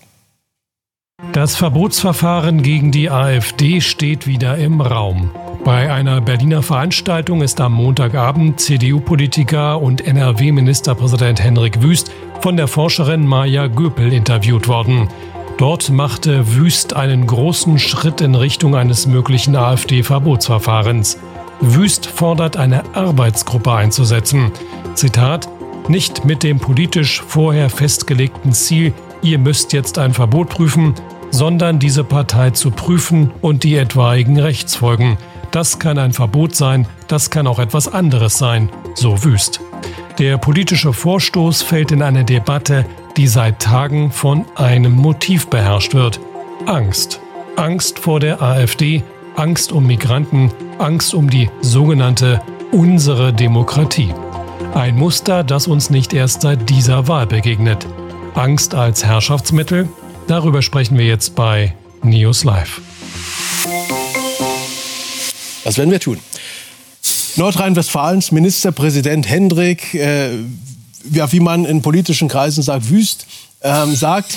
Das Verbotsverfahren gegen die AfD steht wieder im Raum. Bei einer Berliner Veranstaltung ist am Montagabend CDU-Politiker und NRW-Ministerpräsident Hendrik Wüst von der Forscherin Maja Göpel interviewt worden. Dort machte Wüst einen großen Schritt in Richtung eines möglichen AfD-Verbotsverfahrens. Wüst fordert, eine Arbeitsgruppe einzusetzen. Zitat: Nicht mit dem politisch vorher festgelegten Ziel, ihr müsst jetzt ein Verbot prüfen, sondern diese Partei zu prüfen und die etwaigen Rechtsfolgen. Das kann ein Verbot sein, das kann auch etwas anderes sein, so Wüst. Der politische Vorstoß fällt in eine Debatte, die seit Tagen von einem Motiv beherrscht wird: Angst. Angst vor der AfD, Angst um Migranten, Angst um die sogenannte unsere Demokratie. Ein Muster, das uns nicht erst seit dieser Wahl begegnet. Angst als Herrschaftsmittel? Darüber sprechen wir jetzt bei News Live. Das werden wir tun. Nordrhein-Westfalens Ministerpräsident Hendrik, wie man in politischen Kreisen sagt, Wüst, sagt...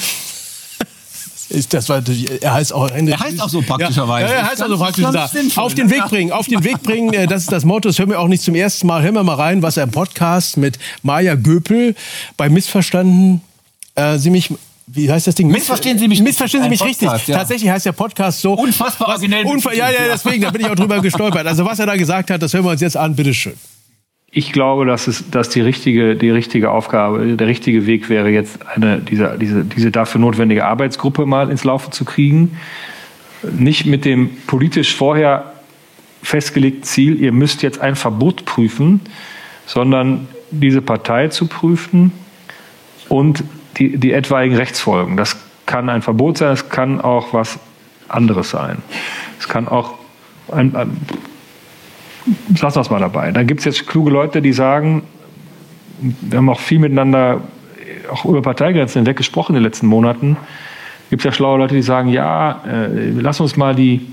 Er heißt auch Hendrik. Er heißt auch so praktischerweise. Ja, er heißt auch so praktisch. Auf den Weg bringen, das ist das Motto. Das hören wir auch nicht zum ersten Mal. Hören wir mal rein, was er im Podcast mit Maja Göpel bei Missverstanden wie heißt das Ding? Missverstehen Sie mich richtig. Ja. Tatsächlich heißt der Podcast so. Unfassbar originell. Ja, deswegen, da bin ich auch drüber gestolpert. Also was er da gesagt hat, das hören wir uns jetzt an. Bitteschön. Ich glaube, dass die richtige Aufgabe, der richtige Weg wäre, jetzt diese dafür notwendige Arbeitsgruppe mal ins Laufen zu kriegen. Nicht mit dem politisch vorher festgelegten Ziel, ihr müsst jetzt ein Verbot prüfen, sondern diese Partei zu prüfen und die etwaigen Rechtsfolgen. Das kann ein Verbot sein, es kann auch was anderes sein. Es kann auch lassen wir es mal dabei. Dann gibt es jetzt kluge Leute, die sagen, wir haben auch viel miteinander, auch über Parteigrenzen hinweg gesprochen in den letzten Monaten. Gibt es ja schlaue Leute, die sagen, lass uns mal die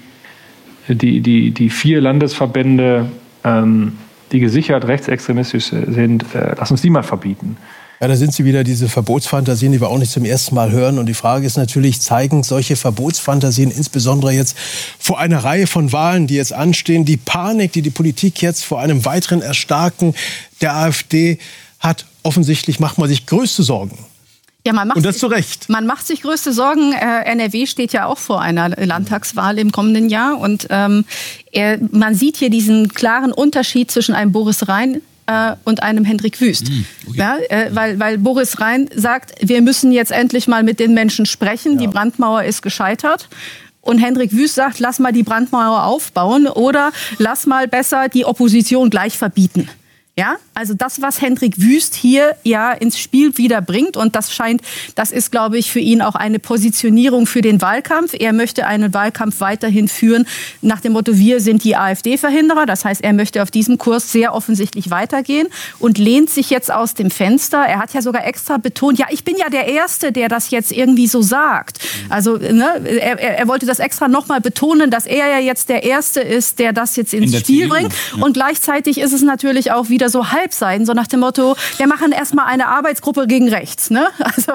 4 Landesverbände, die gesichert rechtsextremistisch sind, lass uns die mal verbieten. Ja, da sind sie wieder, diese Verbotsfantasien, die wir auch nicht zum ersten Mal hören. Und die Frage ist natürlich, zeigen solche Verbotsfantasien, insbesondere jetzt vor einer Reihe von Wahlen, die jetzt anstehen, die Panik, die Politik jetzt vor einem weiteren Erstarken der AfD hat, offensichtlich macht man sich größte Sorgen. Ja, und das zu Recht. Man macht sich größte Sorgen. NRW steht ja auch vor einer Landtagswahl im kommenden Jahr. Und man sieht hier diesen klaren Unterschied zwischen einem Boris Rhein und einem Hendrik Wüst. Okay. Ja, weil Boris Rhein sagt, wir müssen jetzt endlich mal mit den Menschen sprechen. Ja. Die Brandmauer ist gescheitert. Und Hendrik Wüst sagt, lass mal die Brandmauer aufbauen oder lass mal besser die Opposition gleich verbieten. Ja, also das, was Hendrik Wüst hier ja ins Spiel wieder bringt, und das ist, glaube ich, für ihn auch eine Positionierung für den Wahlkampf. Er möchte einen Wahlkampf weiterhin führen nach dem Motto, wir sind die AfD-Verhinderer. Das heißt, er möchte auf diesem Kurs sehr offensichtlich weitergehen und lehnt sich jetzt aus dem Fenster. Er hat ja sogar extra betont, ja, ich bin ja der Erste, der das jetzt irgendwie so sagt. Also er wollte das extra nochmal betonen, dass er ja jetzt der Erste ist, der das jetzt ins Spiel bringt. Ja. Und gleichzeitig ist es natürlich auch wieder so Halbseiten, so nach dem Motto, wir machen erstmal eine Arbeitsgruppe gegen rechts. Ne? Also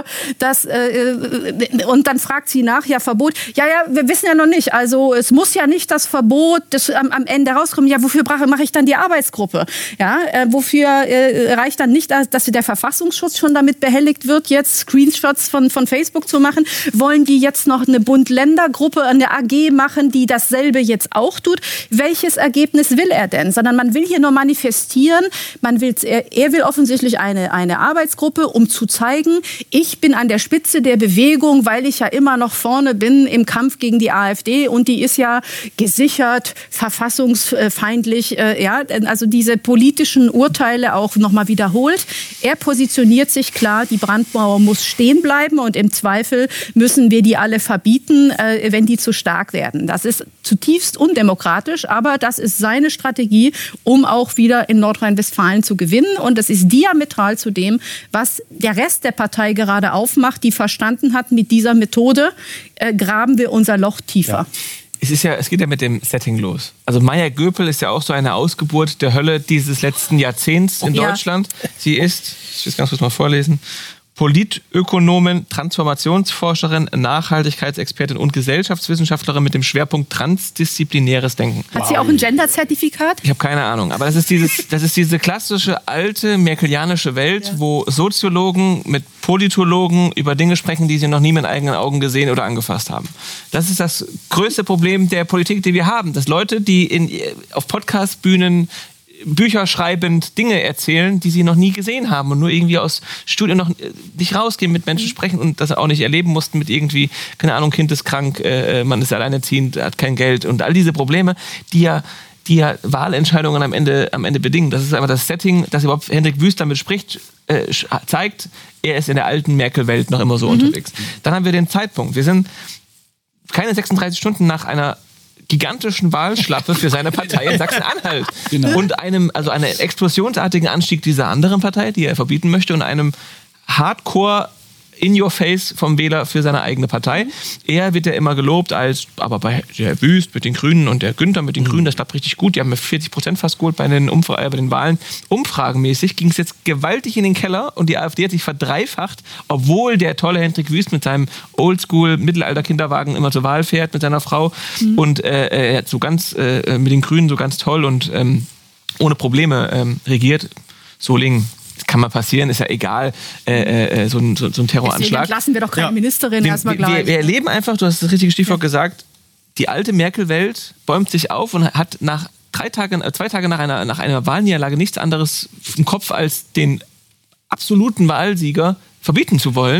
und dann fragt sie nach, ja, Verbot. Ja, wir wissen ja noch nicht. Also es muss ja nicht das Verbot am Ende rauskommen. Ja, wofür mache ich dann die Arbeitsgruppe? Ja, wofür reicht dann nicht, dass der Verfassungsschutz schon damit behelligt wird, jetzt Screenshots von Facebook zu machen? Wollen die jetzt noch eine Bund-Länder-Gruppe, eine AG machen, die dasselbe jetzt auch tut? Welches Ergebnis will er denn? Sondern man will hier nur manifestieren, er will offensichtlich eine Arbeitsgruppe, um zu zeigen, ich bin an der Spitze der Bewegung, weil ich ja immer noch vorne bin im Kampf gegen die AfD und die ist ja gesichert, verfassungsfeindlich, also diese politischen Urteile auch nochmal wiederholt. Er positioniert sich klar, die Brandmauer muss stehen bleiben und im Zweifel müssen wir die alle verbieten, wenn die zu stark werden. Das ist zutiefst undemokratisch, aber das ist seine Strategie, um auch wieder in Nordrhein-Westfalen zu gewinnen. Und das ist diametral zu dem, was der Rest der Partei gerade aufmacht, die verstanden hat, mit dieser Methode graben wir unser Loch tiefer. Ja. Es geht ja mit dem Setting los. Also Maya Göpel ist ja auch so eine Ausgeburt der Hölle dieses letzten Jahrzehnts in Deutschland. Sie ist, ich will es ganz kurz mal vorlesen, Politökonomin, Transformationsforscherin, Nachhaltigkeitsexpertin und Gesellschaftswissenschaftlerin mit dem Schwerpunkt transdisziplinäres Denken. Hat sie auch ein Gender-Zertifikat? Ich habe keine Ahnung, aber das ist diese klassische alte merkelianische Welt, wo Soziologen mit Politologen über Dinge sprechen, die sie noch nie mit eigenen Augen gesehen oder angefasst haben. Das ist das größte Problem der Politik, die wir haben, dass Leute, die auf Podcast-Bühnen Bücher schreibend Dinge erzählen, die sie noch nie gesehen haben und nur irgendwie aus Studien noch nicht rausgehen, mit Menschen sprechen und das auch nicht erleben mussten mit irgendwie, keine Ahnung, Kind ist krank, man ist alleinerziehend, hat kein Geld und all diese Probleme, die ja Wahlentscheidungen am Ende bedingen. Das ist einfach das Setting, das überhaupt Hendrik Wüst damit spricht, zeigt, er ist in der alten Merkel-Welt noch immer so unterwegs. Dann haben wir den Zeitpunkt. Wir sind keine 36 Stunden nach einer gigantischen Wahlschlappe für seine Partei in Sachsen-Anhalt. Genau. Und einem explosionsartigen Anstieg dieser anderen Partei, die er verbieten möchte, und einem Hardcore in-your-face vom Wähler für seine eigene Partei. Er wird ja immer gelobt aber bei der Wüst mit den Grünen und der Günther mit den Grünen, das klappt richtig gut. Die haben 40% fast geholt bei den Wahlen. Umfragenmäßig ging es jetzt gewaltig in den Keller und die AfD hat sich verdreifacht, obwohl der tolle Hendrik Wüst mit seinem Oldschool-Mittelalter-Kinderwagen immer zur Wahl fährt mit seiner Frau und er hat mit den Grünen so ganz toll und ohne Probleme regiert. Solingen. Kann mal passieren, ist ja egal, so ein Terroranschlag. Deswegen entlassen wir doch keine Ministerin erstmal gleich. Wir erleben einfach, du hast das richtige Stichwort gesagt, die alte Merkel-Welt bäumt sich auf und hat nach 2 Tage nach einer Wahlniederlage nichts anderes im Kopf als den absoluten Wahlsieger verbieten zu wollen.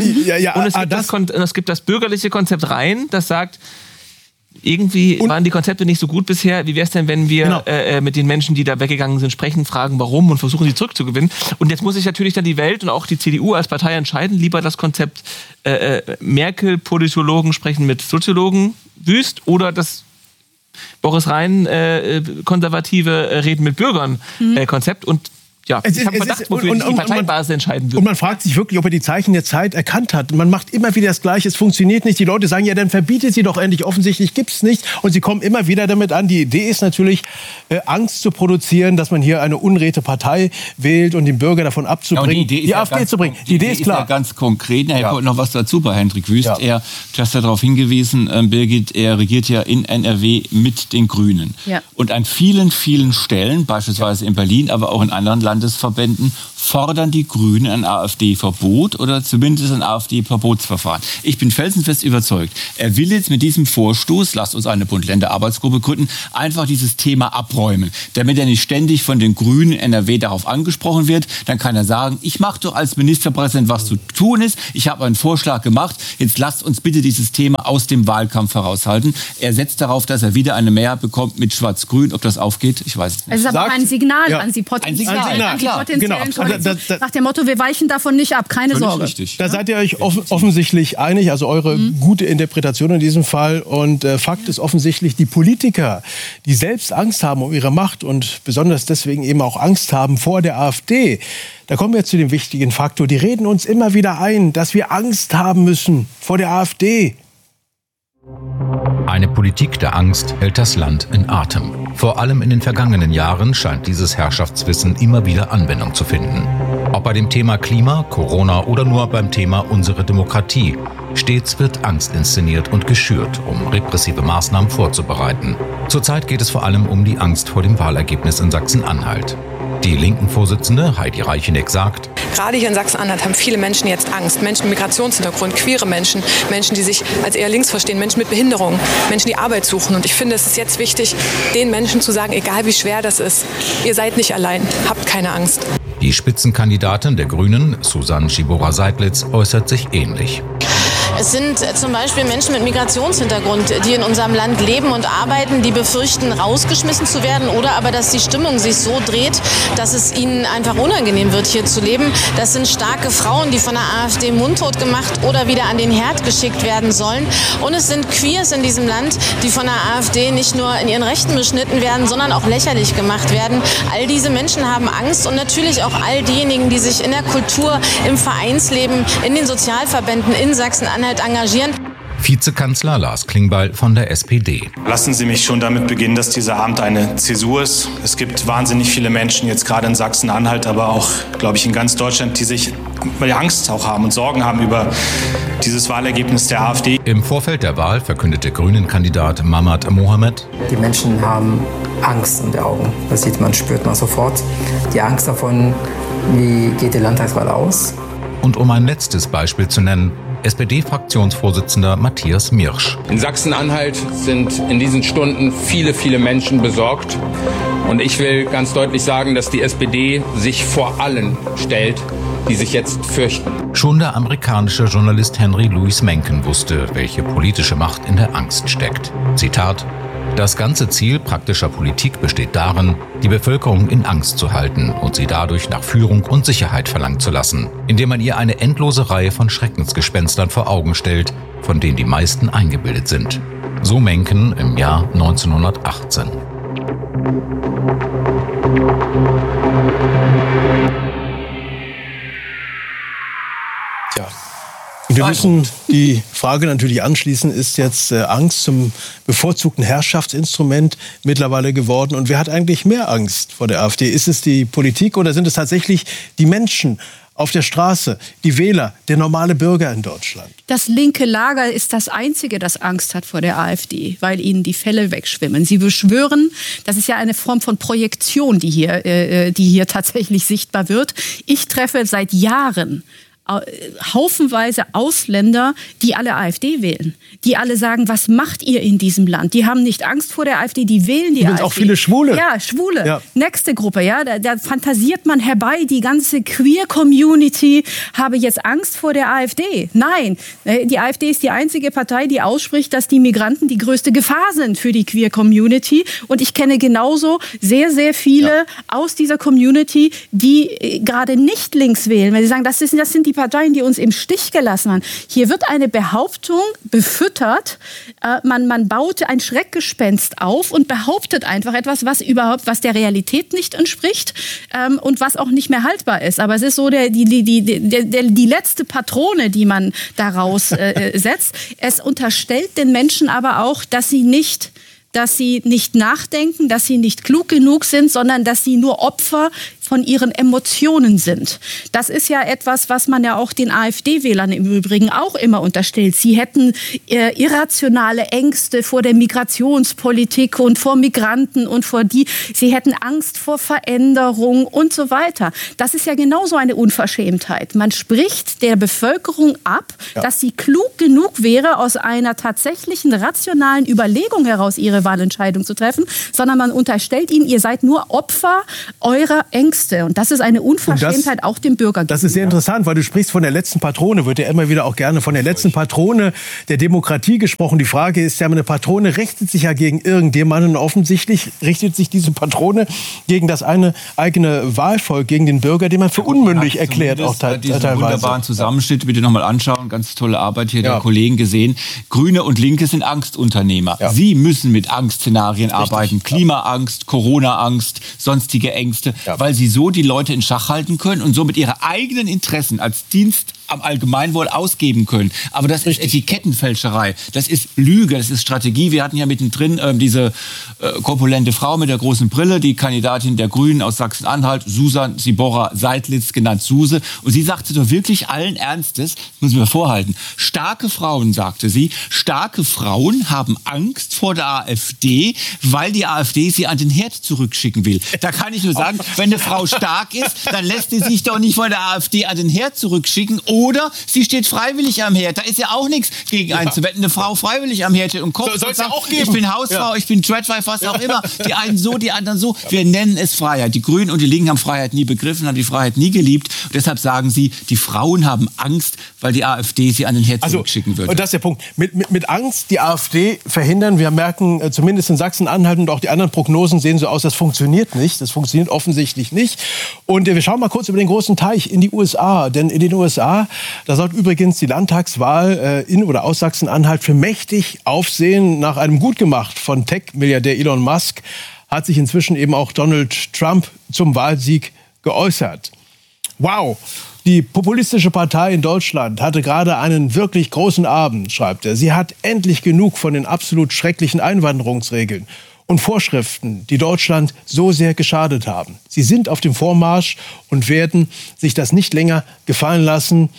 Und es gibt das bürgerliche Konzept rein, das sagt, irgendwie waren die Konzepte nicht so gut bisher. Wie wäre es denn, wenn wir mit den Menschen, die da weggegangen sind, sprechen, fragen, warum und versuchen, sie zurückzugewinnen? Und jetzt muss sich natürlich dann die Welt und auch die CDU als Partei entscheiden, lieber das Konzept Merkel-Politologen sprechen mit Soziologen Wüst oder das Boris Rhein, konservative Reden mit Bürgern Konzept und ja, ich habe Verdacht, wofür sich die Parteibasis entscheiden wird. Und man fragt sich wirklich, ob er die Zeichen der Zeit erkannt hat. Man macht immer wieder das Gleiche, es funktioniert nicht. Die Leute sagen, ja, dann verbietet sie doch endlich. Offensichtlich gibt's nicht. Und sie kommen immer wieder damit an. Die Idee ist natürlich, Angst zu produzieren, dass man hier eine unrete Partei wählt und den Bürger davon abzubringen, die AfD zu bringen. Die Idee ist klar. Ja ganz konkret. Er kommt noch was dazu bei Hendrik Wüst. Ja. Du hast ja darauf hingewiesen, Birgit, er regiert ja in NRW mit den Grünen. Ja. Und an vielen, vielen Stellen, beispielsweise in Berlin, aber auch in anderen Landesverbänden, fordern die Grünen ein AfD-Verbot oder zumindest ein AfD-Verbotsverfahren. Ich bin felsenfest überzeugt, er will jetzt mit diesem Vorstoß, lasst uns eine Bund-Länder-Arbeitsgruppe gründen, einfach dieses Thema abräumen. Damit er nicht ständig von den Grünen in NRW darauf angesprochen wird, dann kann er sagen, ich mache doch als Ministerpräsident, was zu tun ist. Ich habe einen Vorschlag gemacht, jetzt lasst uns bitte dieses Thema aus dem Wahlkampf heraushalten. Er setzt darauf, dass er wieder eine Mehrheit bekommt mit Schwarz-Grün. Ob das aufgeht, ich weiß es nicht. Es ist aber ein Signal an Sie potenziellen Koalitionen. Nach dem Motto, wir weichen davon nicht ab, keine Sorge. Richtig. Da seid ihr euch offensichtlich einig, also eure gute Interpretation in diesem Fall. Und Fakt ist offensichtlich, die Politiker, die selbst Angst haben um ihre Macht und besonders deswegen eben auch Angst haben vor der AfD, da kommen wir zu dem wichtigen Faktor, die reden uns immer wieder ein, dass wir Angst haben müssen vor der AfD. Eine Politik der Angst hält das Land in Atem. Vor allem in den vergangenen Jahren scheint dieses Herrschaftswissen immer wieder Anwendung zu finden. Ob bei dem Thema Klima, Corona oder nur beim Thema unsere Demokratie. Stets wird Angst inszeniert und geschürt, um repressive Maßnahmen vorzubereiten. Zurzeit geht es vor allem um die Angst vor dem Wahlergebnis in Sachsen-Anhalt. Die Linken-Vorsitzende Heidi Reicheneck sagt: Gerade hier in Sachsen-Anhalt haben viele Menschen jetzt Angst. Menschen mit Migrationshintergrund, queere Menschen, Menschen, die sich als eher links verstehen, Menschen mit Behinderung, Menschen, die Arbeit suchen. Und ich finde, es ist jetzt wichtig, den Menschen zu sagen, egal wie schwer das ist, ihr seid nicht allein, habt keine Angst. Die Spitzenkandidatin der Grünen, Susanne Schibora-Seidlitz, äußert sich ähnlich. Es sind zum Beispiel Menschen mit Migrationshintergrund, die in unserem Land leben und arbeiten, die befürchten, rausgeschmissen zu werden oder aber, dass die Stimmung sich so dreht, dass es ihnen einfach unangenehm wird, hier zu leben. Das sind starke Frauen, die von der AfD mundtot gemacht oder wieder an den Herd geschickt werden sollen. Und es sind Queers in diesem Land, die von der AfD nicht nur in ihren Rechten beschnitten werden, sondern auch lächerlich gemacht werden. All diese Menschen haben Angst und natürlich auch all diejenigen, die sich in der Kultur, im Vereinsleben, in den Sozialverbänden in Sachsen-Anhalt engagieren. Vizekanzler Lars Klingbeil von der SPD. Lassen Sie mich schon damit beginnen, dass dieser Abend eine Zäsur ist. Es gibt wahnsinnig viele Menschen, jetzt gerade in Sachsen-Anhalt, aber auch, glaube ich, in ganz Deutschland, die sich Angst auch haben und Sorgen haben über dieses Wahlergebnis der AfD. Im Vorfeld der Wahl verkündete Grünen-Kandidat Mamat Mohamed: Die Menschen haben Angst in den Augen. Das sieht man, spürt man sofort. Die Angst davon, wie geht die Landtagswahl aus. Und um ein letztes Beispiel zu nennen, SPD-Fraktionsvorsitzender Matthias Mirsch. In Sachsen-Anhalt sind in diesen Stunden viele, viele Menschen besorgt. Und ich will ganz deutlich sagen, dass die SPD sich vor allen stellt, die sich jetzt fürchten. Schon der amerikanische Journalist Henry Louis Mencken wusste, welche politische Macht in der Angst steckt. Zitat: Das ganze Ziel praktischer Politik besteht darin, die Bevölkerung in Angst zu halten und sie dadurch nach Führung und Sicherheit verlangen zu lassen, indem man ihr eine endlose Reihe von Schreckensgespenstern vor Augen stellt, von denen die meisten eingebildet sind. So Mencken im Jahr 1918. Ja. Wir müssen die Frage natürlich anschließen, ist jetzt Angst zum bevorzugten Herrschaftsinstrument mittlerweile geworden? Und wer hat eigentlich mehr Angst vor der AfD? Ist es die Politik oder sind es tatsächlich die Menschen auf der Straße, die Wähler, der normale Bürger in Deutschland? Das linke Lager ist das Einzige, das Angst hat vor der AfD, weil ihnen die Fälle wegschwimmen. Sie beschwören, das ist ja eine Form von Projektion, die hier tatsächlich sichtbar wird. Ich treffe seit Jahren haufenweise Ausländer, die alle AfD wählen. Die alle sagen, was macht ihr in diesem Land? Die haben nicht Angst vor der AfD, die wählen die AfD. Auch viele Schwule. Ja, Schwule. Ja. Nächste Gruppe, ja, da fantasiert man herbei, die ganze Queer-Community habe jetzt Angst vor der AfD. Nein, die AfD ist die einzige Partei, die ausspricht, dass die Migranten die größte Gefahr sind für die Queer-Community. Und ich kenne genauso sehr, sehr viele aus dieser Community, die gerade nicht links wählen, weil sie sagen, das sind die Parteien, die uns im Stich gelassen haben. Hier wird eine Behauptung befüttert, man baut ein Schreckgespenst auf und behauptet einfach etwas, was der Realität nicht entspricht und was auch nicht mehr haltbar ist. Aber es ist so die letzte Patrone, die man daraus setzt. Es unterstellt den Menschen aber auch, dass sie nicht nachdenken, dass sie nicht klug genug sind, sondern dass sie nur Opfer von ihren Emotionen sind. Das ist ja etwas, was man ja auch den AfD-Wählern im Übrigen auch immer unterstellt. Sie hätten irrationale Ängste vor der Migrationspolitik und vor Migranten und sie hätten Angst vor Veränderung und so weiter. Das ist ja genauso eine Unverschämtheit. Man spricht der Bevölkerung ab, dass sie klug genug wäre, aus einer tatsächlichen rationalen Überlegung heraus ihre Wahlentscheidung zu treffen, sondern man unterstellt ihnen, ihr seid nur Opfer eurer Ängste. Und das ist eine Unverschämtheit auch dem Bürger gegenüber. Das ist sehr interessant, weil du sprichst von der letzten Patrone, wird ja immer wieder auch gerne von der letzten Patrone der Demokratie gesprochen. Die Frage ist ja, eine Patrone richtet sich ja gegen irgendjemanden. Offensichtlich richtet sich diese Patrone gegen das eigene Wahlvolk, gegen den Bürger, den man für unmündig erklärt. Auch teilweise. Diesen wunderbaren Zusammenschnitt bitte nochmal anschauen. Ganz tolle Arbeit hier der Kollegen gesehen. Grüne und Linke sind Angstunternehmer. Ja. Sie müssen mit Angstszenarien arbeiten. Klimaangst, Corona-Angst, sonstige Ängste, weil sie so die Leute in Schach halten können und somit ihre eigenen Interessen als Dienst am Allgemeinwohl ausgeben können. Aber das ist Etikettenfälscherei, das ist Lüge, das ist Strategie. Wir hatten ja mittendrin diese korpulente Frau mit der großen Brille, die Kandidatin der Grünen aus Sachsen-Anhalt, Susan Sibora Seidlitz, genannt Suse. Und sie sagte doch wirklich allen Ernstes, müssen wir vorhalten, starke Frauen, sagte sie, starke Frauen haben Angst vor der AfD, weil die AfD sie an den Herd zurückschicken will. Da kann ich nur sagen, wenn eine Frau stark ist, dann lässt sie sich doch nicht von der AfD an den Herd zurückschicken. Oder sie steht freiwillig am Herd. Da ist ja auch nichts gegen einzuwenden. Eine Frau freiwillig am Herd und kocht. Soll es ja auch geben. Ich bin Hausfrau, ich bin Tradwife, was auch immer. Die einen so, die anderen so. Wir nennen es Freiheit. Die Grünen und die Linken haben Freiheit nie begriffen, haben die Freiheit nie geliebt. Und deshalb sagen sie, die Frauen haben Angst, weil die AfD sie an den Herd zurückschicken würde. Und das ist der Punkt. Mit Angst die AfD verhindern. Wir merken, zumindest in Sachsen-Anhalt und auch die anderen Prognosen sehen so aus, das funktioniert nicht. Das funktioniert offensichtlich nicht. Und wir schauen mal kurz über den großen Teich in die USA. Denn in den USA, da sorgt übrigens die Landtagswahl in oder aus Sachsen-Anhalt für mächtig Aufsehen. Nach einem Gutgemacht von Tech-Milliardär Elon Musk hat sich inzwischen eben auch Donald Trump zum Wahlsieg geäußert. Wow! Die populistische Partei in Deutschland hatte gerade einen wirklich großen Abend, schreibt er. Sie hat endlich genug von den absolut schrecklichen Einwanderungsregeln und Vorschriften, die Deutschland so sehr geschadet haben. Sie sind auf dem Vormarsch und werden sich das nicht länger gefallen lassen.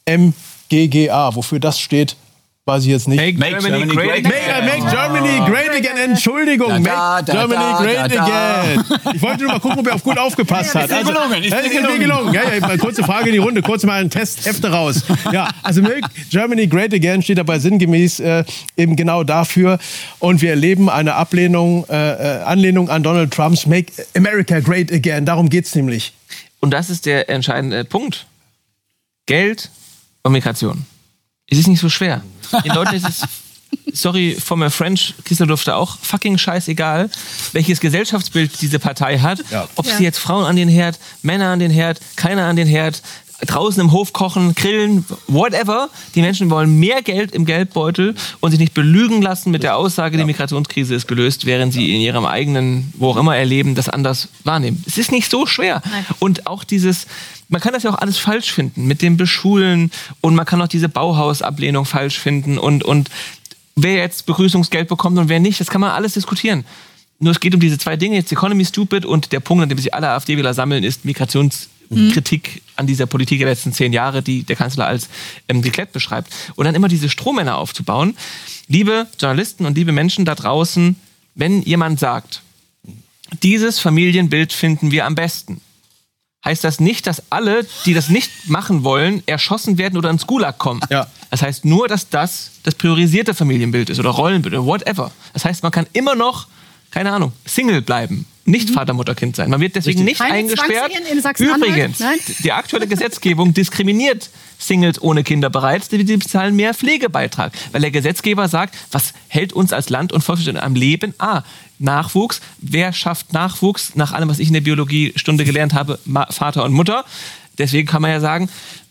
MGGA, wofür das steht, weiß ich jetzt nicht. Make Germany great again. Make Germany great again. Entschuldigung. Make Germany great again. Ich wollte nur mal gucken, ob er gut aufgepasst hat. Ist mir gelungen. Ja, kurze Frage in die Runde, kurz mal ein Testhefte raus. Ja, also Make Germany great again steht dabei sinngemäß eben genau dafür. Und wir erleben eine Anlehnung an Donald Trumps Make America great again. Darum geht's nämlich. Und das ist der entscheidende Punkt. Geld und Migration. Es ist nicht so schwer. Den Leuten ist es, sorry for my French, Kissler durfte auch, fucking scheißegal, welches Gesellschaftsbild diese Partei hat. Ja. Ob sie jetzt Frauen an den Herd, Männer an den Herd, keiner an den Herd, draußen im Hof kochen, grillen, whatever. Die Menschen wollen mehr Geld im Geldbeutel und sich nicht belügen lassen mit der Aussage, die Migrationskrise ist gelöst, während sie in ihrem eigenen, wo auch immer erleben, das anders wahrnehmen. Es ist nicht so schwer. Nein. Und auch man kann das ja auch alles falsch finden mit dem Beschulen und man kann auch diese Bauhausablehnung falsch finden und wer jetzt Begrüßungsgeld bekommt und wer nicht, das kann man alles diskutieren. Nur es geht um diese zwei Dinge, jetzt Economy Stupid und der Punkt, an dem sich alle AfD-Wähler sammeln, ist Migrationskritik an dieser Politik der letzten 10 Jahre, die der Kanzler als geklärt beschreibt. Und dann immer diese Strohmänner aufzubauen. Liebe Journalisten und liebe Menschen da draußen, wenn jemand sagt, dieses Familienbild finden wir am besten, heißt das nicht, dass alle, die das nicht machen wollen, erschossen werden oder ins Gulag kommen. Ja. Das heißt nur, dass das priorisierte Familienbild ist oder Rollenbild oder whatever. Das heißt, man kann immer noch, keine Ahnung, Single bleiben. Nicht Vater, Mutter, Kind sein. Man wird deswegen nicht eingesperrt. Übrigens, die aktuelle Gesetzgebung diskriminiert Singles ohne Kinder bereits. Die bezahlen mehr Pflegebeitrag. Weil der Gesetzgeber sagt, was hält uns als Land und Volkswirtschaft am Leben? Nachwuchs. Wer schafft Nachwuchs? Nach allem, was ich in der Biologiestunde gelernt habe, Vater und Mutter. Deswegen kann man ja sagen,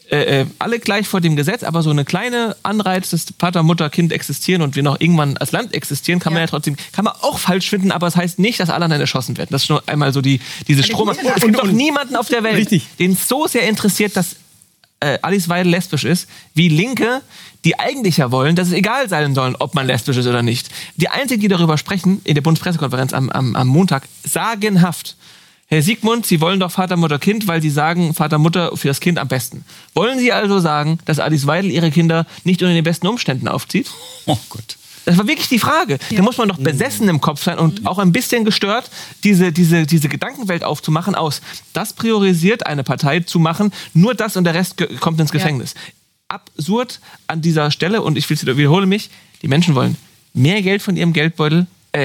alle gleich vor dem Gesetz, aber so eine kleine Anreiz, dass Vater, Mutter, Kind existieren und wir noch irgendwann als Land existieren, kann man ja trotzdem, kann man auch falsch finden, aber es heißt nicht, dass alle anderen erschossen werden. Das ist nur einmal so diese Strom. Es gibt doch niemanden auf der Welt, den es so sehr interessiert, dass Alice Weidel lesbisch ist, wie Linke, die eigentlich ja wollen, dass es egal sein soll, ob man lesbisch ist oder nicht. Die einzigen, die darüber sprechen, in der Bundespressekonferenz am Montag, sagenhaft. Herr Siegmund, Sie wollen doch Vater, Mutter, Kind, weil Sie sagen, Vater, Mutter für das Kind am besten. Wollen Sie also sagen, dass Alice Weidel ihre Kinder nicht unter den besten Umständen aufzieht? Oh Gott. Das war wirklich die Frage. Da muss man doch besessen im Kopf sein und auch ein bisschen gestört, diese Gedankenwelt aufzumachen aus. Das priorisiert eine Partei zu machen, nur das und der Rest kommt ins Gefängnis. Absurd an dieser Stelle, und ich wiederhole mich, die Menschen wollen mehr Geld von ihrem Geldbeutel,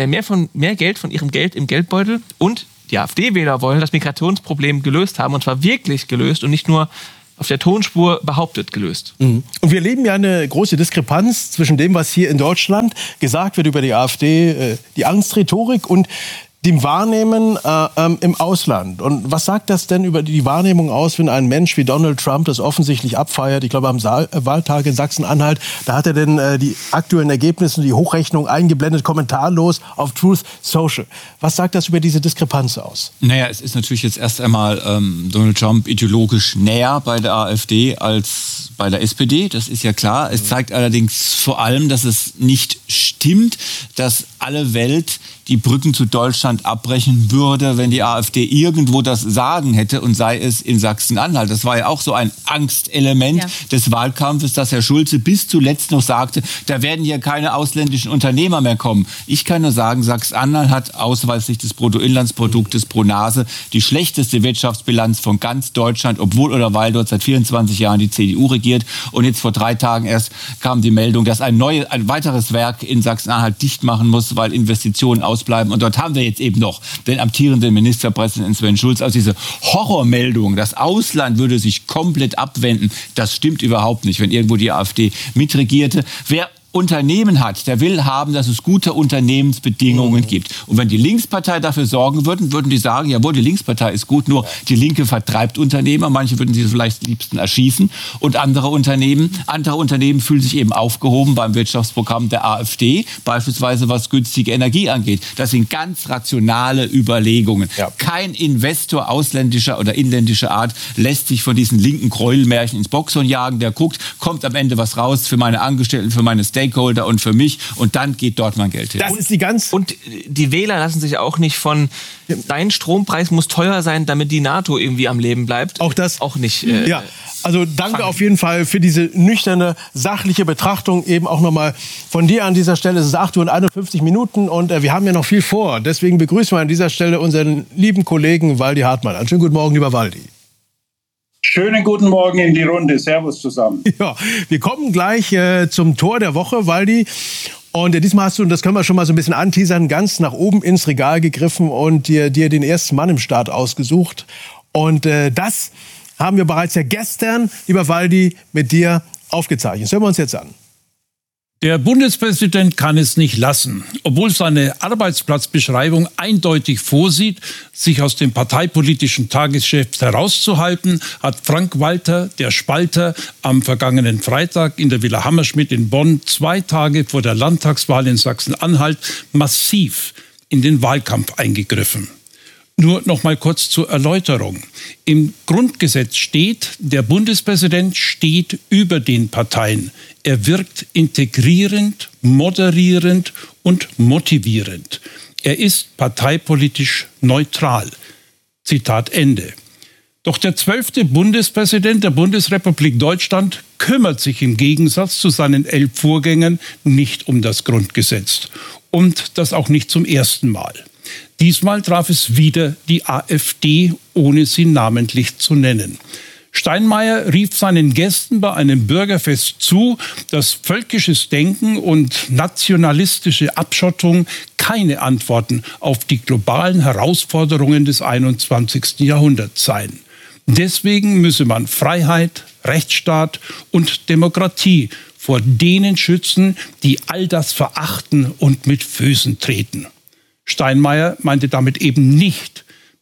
mehr Geld von ihrem Geld im Geldbeutel, und die AfD-Wähler wollen das Migrationsproblem gelöst haben, und zwar wirklich gelöst und nicht nur auf der Tonspur behauptet gelöst. Und wir erleben ja eine große Diskrepanz zwischen dem, was hier in Deutschland gesagt wird über die AfD, die Angstrhetorik, und dem Wahrnehmen im Ausland. Und was sagt das denn über die Wahrnehmung aus, wenn ein Mensch wie Donald Trump das offensichtlich abfeiert? Ich glaube, am Wahltag in Sachsen-Anhalt, da hat er denn die aktuellen Ergebnisse, die Hochrechnung eingeblendet, kommentarlos auf Truth Social. Was sagt das über diese Diskrepanz aus? Naja, es ist natürlich jetzt erst einmal Donald Trump ideologisch näher bei der AfD als bei der SPD. Das ist ja klar. Es zeigt allerdings vor allem, dass es nicht stimmt, dass alle Welt die Brücken zu Deutschland abbrechen würde, wenn die AfD irgendwo das Sagen hätte, und sei es in Sachsen-Anhalt. Das war ja auch so ein Angstelement des Wahlkampfes, dass Herr Schulze bis zuletzt noch sagte, da werden hier keine ausländischen Unternehmer mehr kommen. Ich kann nur sagen, Sachsen-Anhalt hat ausweislich des Bruttoinlandsproduktes pro Nase die schlechteste Wirtschaftsbilanz von ganz Deutschland, obwohl oder weil dort seit 24 Jahren die CDU regiert. Und jetzt vor 3 Tagen erst kam die Meldung, dass ein weiteres Werk in Sachsen-Anhalt dicht machen muss, weil Investitionen ausbleiben. Und dort haben wir jetzt eben noch den amtierenden Ministerpräsidenten Sven Schulz. Also diese Horrormeldung, das Ausland würde sich komplett abwenden, das stimmt überhaupt nicht, wenn irgendwo die AfD mitregierte. Wer Unternehmen hat, der will haben, dass es gute Unternehmensbedingungen gibt. Und wenn die Linkspartei dafür sorgen würden die sagen, jawohl, die Linkspartei ist gut, nur die Linke vertreibt Unternehmer. Manche würden sie vielleicht liebsten erschießen. Und andere Unternehmen fühlen sich eben aufgehoben beim Wirtschaftsprogramm der AfD, beispielsweise was günstige Energie angeht. Das sind ganz rationale Überlegungen. Ja. Kein Investor ausländischer oder inländischer Art lässt sich von diesen linken Gräuelmärchen ins Boxhorn jagen. Der guckt, kommt am Ende was raus für meine Angestellten, für meine Stakeholder und für mich, und dann geht dort mein Geld hin. Das ist und die Wähler lassen sich auch nicht von, dein Strompreis muss teuer sein, damit die NATO irgendwie am Leben bleibt. Auch das? Auch nicht. Ja, also danke auf jeden Fall für diese nüchterne, sachliche Betrachtung. Eben auch nochmal von dir an dieser Stelle. Es ist 8:51 Uhr und wir haben ja noch viel vor. Deswegen begrüßen wir an dieser Stelle unseren lieben Kollegen Waldi Hartmann. Einen schönen guten Morgen, lieber Waldi. Schönen guten Morgen in die Runde. Servus zusammen. Ja, wir kommen gleich zum Tor der Woche, Waldi. Und diesmal hast du, und das können wir schon mal so ein bisschen anteasern, ganz nach oben ins Regal gegriffen und dir den ersten Mann im Start ausgesucht. Und das haben wir bereits ja gestern, lieber Waldi, mit dir aufgezeichnet. Das hören wir uns jetzt an. Der Bundespräsident kann es nicht lassen. Obwohl seine Arbeitsplatzbeschreibung eindeutig vorsieht, sich aus dem parteipolitischen Tagesgeschäft herauszuhalten, hat Frank Walter, der Spalter, am vergangenen Freitag in der Villa Hammerschmidt in Bonn 2 Tage vor der Landtagswahl in Sachsen-Anhalt massiv in den Wahlkampf eingegriffen. Nur noch mal kurz zur Erläuterung. Im Grundgesetz steht, der Bundespräsident steht über den Parteien. Er wirkt integrierend, moderierend und motivierend. Er ist parteipolitisch neutral. Zitat Ende. Doch der 12. Bundespräsident der Bundesrepublik Deutschland kümmert sich im Gegensatz zu seinen 11 Vorgängern nicht um das Grundgesetz. Und das auch nicht zum ersten Mal. Diesmal traf es wieder die AfD, ohne sie namentlich zu nennen. Steinmeier rief seinen Gästen bei einem Bürgerfest zu, dass völkisches Denken und nationalistische Abschottung keine Antworten auf die globalen Herausforderungen des 21. Jahrhunderts seien. Deswegen müsse man Freiheit, Rechtsstaat und Demokratie vor denen schützen, die all das verachten und mit Füßen treten. Steinmeier meinte damit eben nicht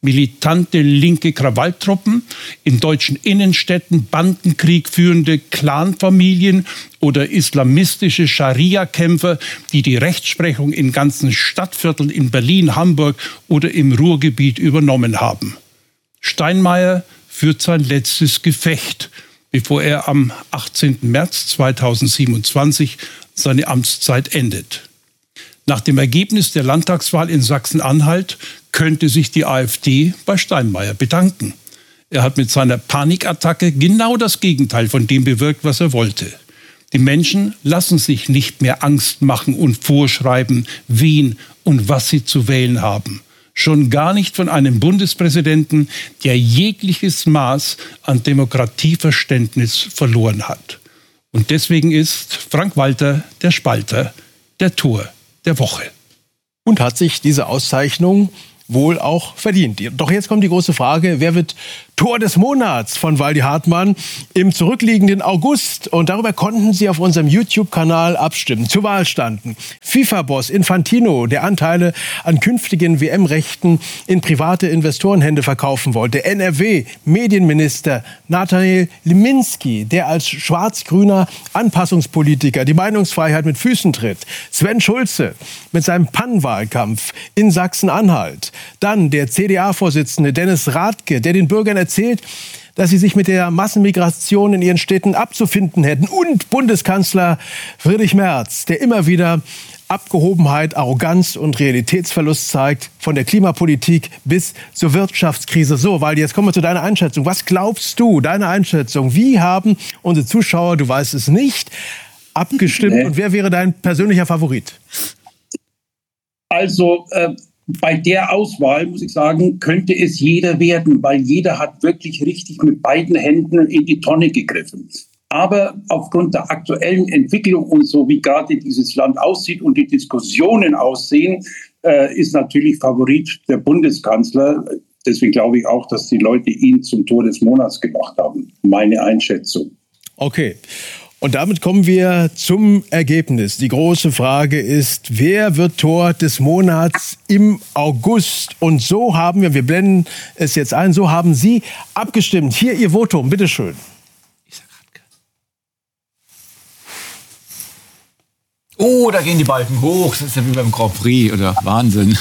militante linke Krawalltruppen, in deutschen Innenstädten Bandenkrieg führende Clanfamilien oder islamistische Scharia-Kämpfer, die die Rechtsprechung in ganzen Stadtvierteln in Berlin, Hamburg oder im Ruhrgebiet übernommen haben. Steinmeier führt sein letztes Gefecht, bevor er am 18. März 2027 seine Amtszeit endet. Nach dem Ergebnis der Landtagswahl in Sachsen-Anhalt könnte sich die AfD bei Steinmeier bedanken. Er hat mit seiner Panikattacke genau das Gegenteil von dem bewirkt, was er wollte. Die Menschen lassen sich nicht mehr Angst machen und vorschreiben, wen und was sie zu wählen haben. Schon gar nicht von einem Bundespräsidenten, der jegliches Maß an Demokratieverständnis verloren hat. Und deswegen ist Frank Walter, der Spalter, der Tor der Woche. Und hat sich diese Auszeichnung wohl auch verdient. Doch jetzt kommt die große Frage, wer wird Tor des Monats von Waldi Hartmann im zurückliegenden August? Und darüber konnten Sie auf unserem YouTube-Kanal abstimmen. Zur Wahl standen FIFA-Boss Infantino, der Anteile an künftigen WM-Rechten in private Investorenhände verkaufen wollte. NRW-Medienminister Nathaniel Liminski, der als schwarz-grüner Anpassungspolitiker die Meinungsfreiheit mit Füßen tritt. Sven Schulze mit seinem Pannenwahlkampf in Sachsen-Anhalt. Dann der CDA-Vorsitzende Dennis Rathke, der den Bürgern erzählt, dass sie sich mit der Massenmigration in ihren Städten abzufinden hätten. Und Bundeskanzler Friedrich Merz, der immer wieder Abgehobenheit, Arroganz und Realitätsverlust zeigt, von der Klimapolitik bis zur Wirtschaftskrise. So, weil jetzt kommen wir zu deiner Einschätzung. Was glaubst du, deine Einschätzung? Wie haben unsere Zuschauer, du weißt es nicht, abgestimmt? Und wer wäre dein persönlicher Favorit? Also, bei der Auswahl, muss ich sagen, könnte es jeder werden, weil jeder hat wirklich richtig mit beiden Händen in die Tonne gegriffen. Aber aufgrund der aktuellen Entwicklung und so, wie gerade dieses Land aussieht und die Diskussionen aussehen, ist natürlich Favorit der Bundeskanzler. Deswegen glaube ich auch, dass die Leute ihn zum Tor des Monats gemacht haben. Meine Einschätzung. Okay. Und damit kommen wir zum Ergebnis. Die große Frage ist, wer wird Tor des Monats im August? Und so haben wir blenden es jetzt ein, so haben Sie abgestimmt. Hier Ihr Votum, bitteschön. Oh, da gehen die Balken hoch. Das ist ja wie beim Grand Prix, oder? Wahnsinn.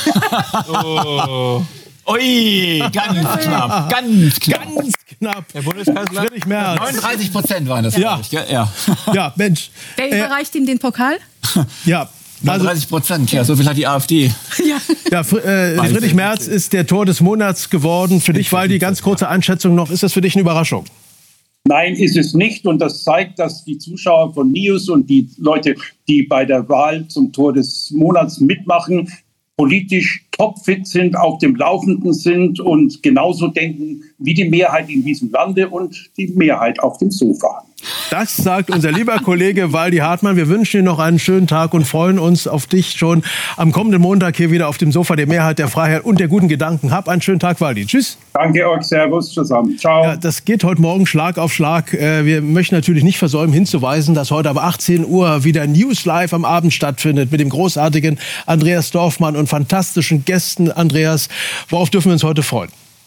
Oh. Ui, ganz knapp, ganz knapp. Ganz knapp. Der Bundeskanzler Friedrich Merz. 39% waren das, ja. Ich, ja. Ja, Mensch. Wer überreicht ihm den Pokal? Ja. 39%, ja, so viel hat die AfD. Ja, Friedrich Merz ist der Tor des Monats geworden. Für dich, Waldi, ganz kurze Einschätzung noch. Ist das für dich eine Überraschung? Nein, ist es nicht. Und das zeigt, dass die Zuschauer von News und die Leute, die bei der Wahl zum Tor des Monats mitmachen, politisch topfit sind, auf dem Laufenden sind und genauso denken wie die Mehrheit in diesem Lande und die Mehrheit auf dem Sofa. Das sagt unser lieber Kollege Waldi Hartmann. Wir wünschen dir noch einen schönen Tag und freuen uns auf dich schon am kommenden Montag hier wieder auf dem Sofa der Mehrheit, der Freiheit und der guten Gedanken. Hab einen schönen Tag, Waldi. Tschüss. Danke euch, servus zusammen. Ciao. Ja, das geht heute Morgen Schlag auf Schlag. Wir möchten natürlich nicht versäumen hinzuweisen, dass heute ab 18 Uhr wieder News Live am Abend stattfindet mit dem großartigen Andreas Dorfmann und fantastischen Gästen. Andreas, worauf dürfen wir uns heute freuen?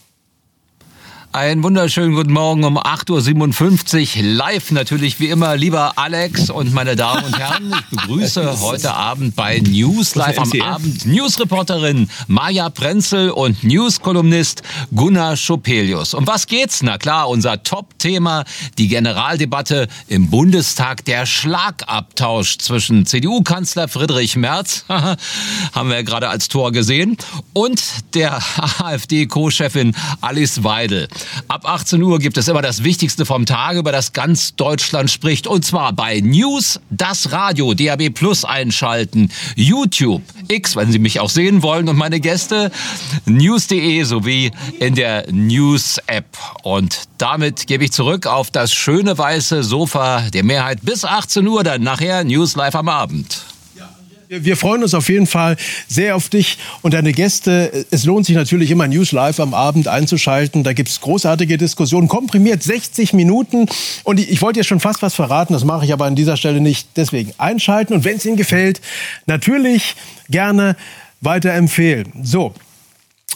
Einen wunderschönen guten Morgen um 8.57 Uhr. Live natürlich wie immer, lieber Alex und meine Damen und Herren. Ich begrüße heute Abend bei News Live am Abend Newsreporterin Maja Prenzel und News-Kolumnist Gunnar Schopelius. Um was geht's? Na klar, unser Top-Thema, die Generaldebatte im Bundestag, der Schlagabtausch zwischen CDU-Kanzler Friedrich Merz, haben wir gerade als Tor gesehen, und der AfD-Co-Chefin Alice Weidel. Ab 18 Uhr gibt es immer das Wichtigste vom Tage, über das ganz Deutschland spricht. Und zwar bei News, das Radio, DAB Plus einschalten, YouTube, X, wenn Sie mich auch sehen wollen, und meine Gäste, news.de sowie in der News-App. Und damit gebe ich zurück auf das schöne weiße Sofa der Mehrheit bis 18 Uhr, dann nachher News Live am Abend. Wir freuen uns auf jeden Fall sehr auf dich und deine Gäste. Es lohnt sich natürlich immer, News Live am Abend einzuschalten. Da gibt es großartige Diskussionen, komprimiert 60 Minuten. Und ich wollte dir schon fast was verraten, das mache ich aber an dieser Stelle nicht. Deswegen einschalten und wenn es Ihnen gefällt, natürlich gerne weiterempfehlen. So.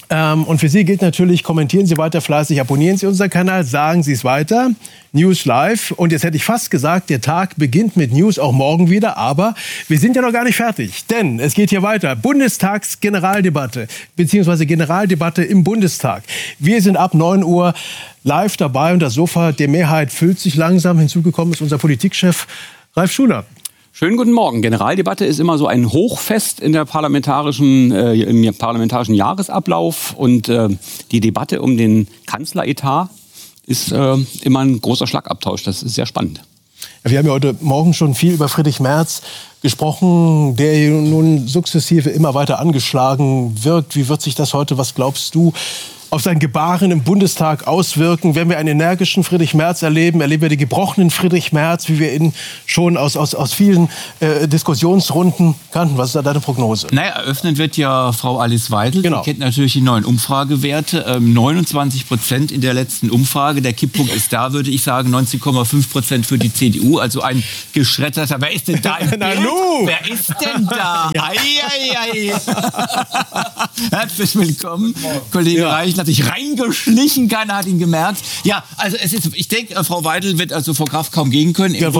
Und für Sie gilt natürlich, kommentieren Sie weiter fleißig, abonnieren Sie unseren Kanal, sagen Sie es weiter. News Live. Und jetzt hätte ich fast gesagt, der Tag beginnt mit News auch morgen wieder. Aber wir sind ja noch gar nicht fertig. Denn es geht hier weiter. Bundestagsgeneraldebatte, beziehungsweise Generaldebatte im Bundestag. Wir sind ab 9 Uhr live dabei und das Sofa der Mehrheit füllt sich langsam. Hinzugekommen ist unser Politikchef Ralf Schuler. Schönen guten Morgen. Generaldebatte ist immer so ein Hochfest in der im parlamentarischen Jahresablauf. Und die Debatte um den Kanzleretat ist immer ein großer Schlagabtausch. Das ist sehr spannend. Wir haben ja heute Morgen schon viel über Friedrich Merz gesprochen, der nun sukzessive immer weiter angeschlagen wirkt. Wie wird sich das heute, was glaubst du, auf sein Gebaren im Bundestag auswirken? Werden wir einen energischen Friedrich Merz erleben? Erleben wir den gebrochenen Friedrich Merz, wie wir ihn schon aus vielen Diskussionsrunden kannten? Was ist da deine Prognose? Naja, eröffnet wird ja Frau Alice Weidel. Genau. Die kennt natürlich die neuen Umfragewerte. 29% in der letzten Umfrage. Der Kipppunkt ist da, würde ich sagen, 19,5% für die CDU. Also ein geschredderter. Wer ist denn da im Bild? Wer ist denn da? Ja. Ei. Herzlich willkommen, Kollege Reich. Hat sich reingeschlichen, keiner hat ihn gemerkt. Ja, also ich denke, Frau Weidel wird also vor Kraft kaum gehen können.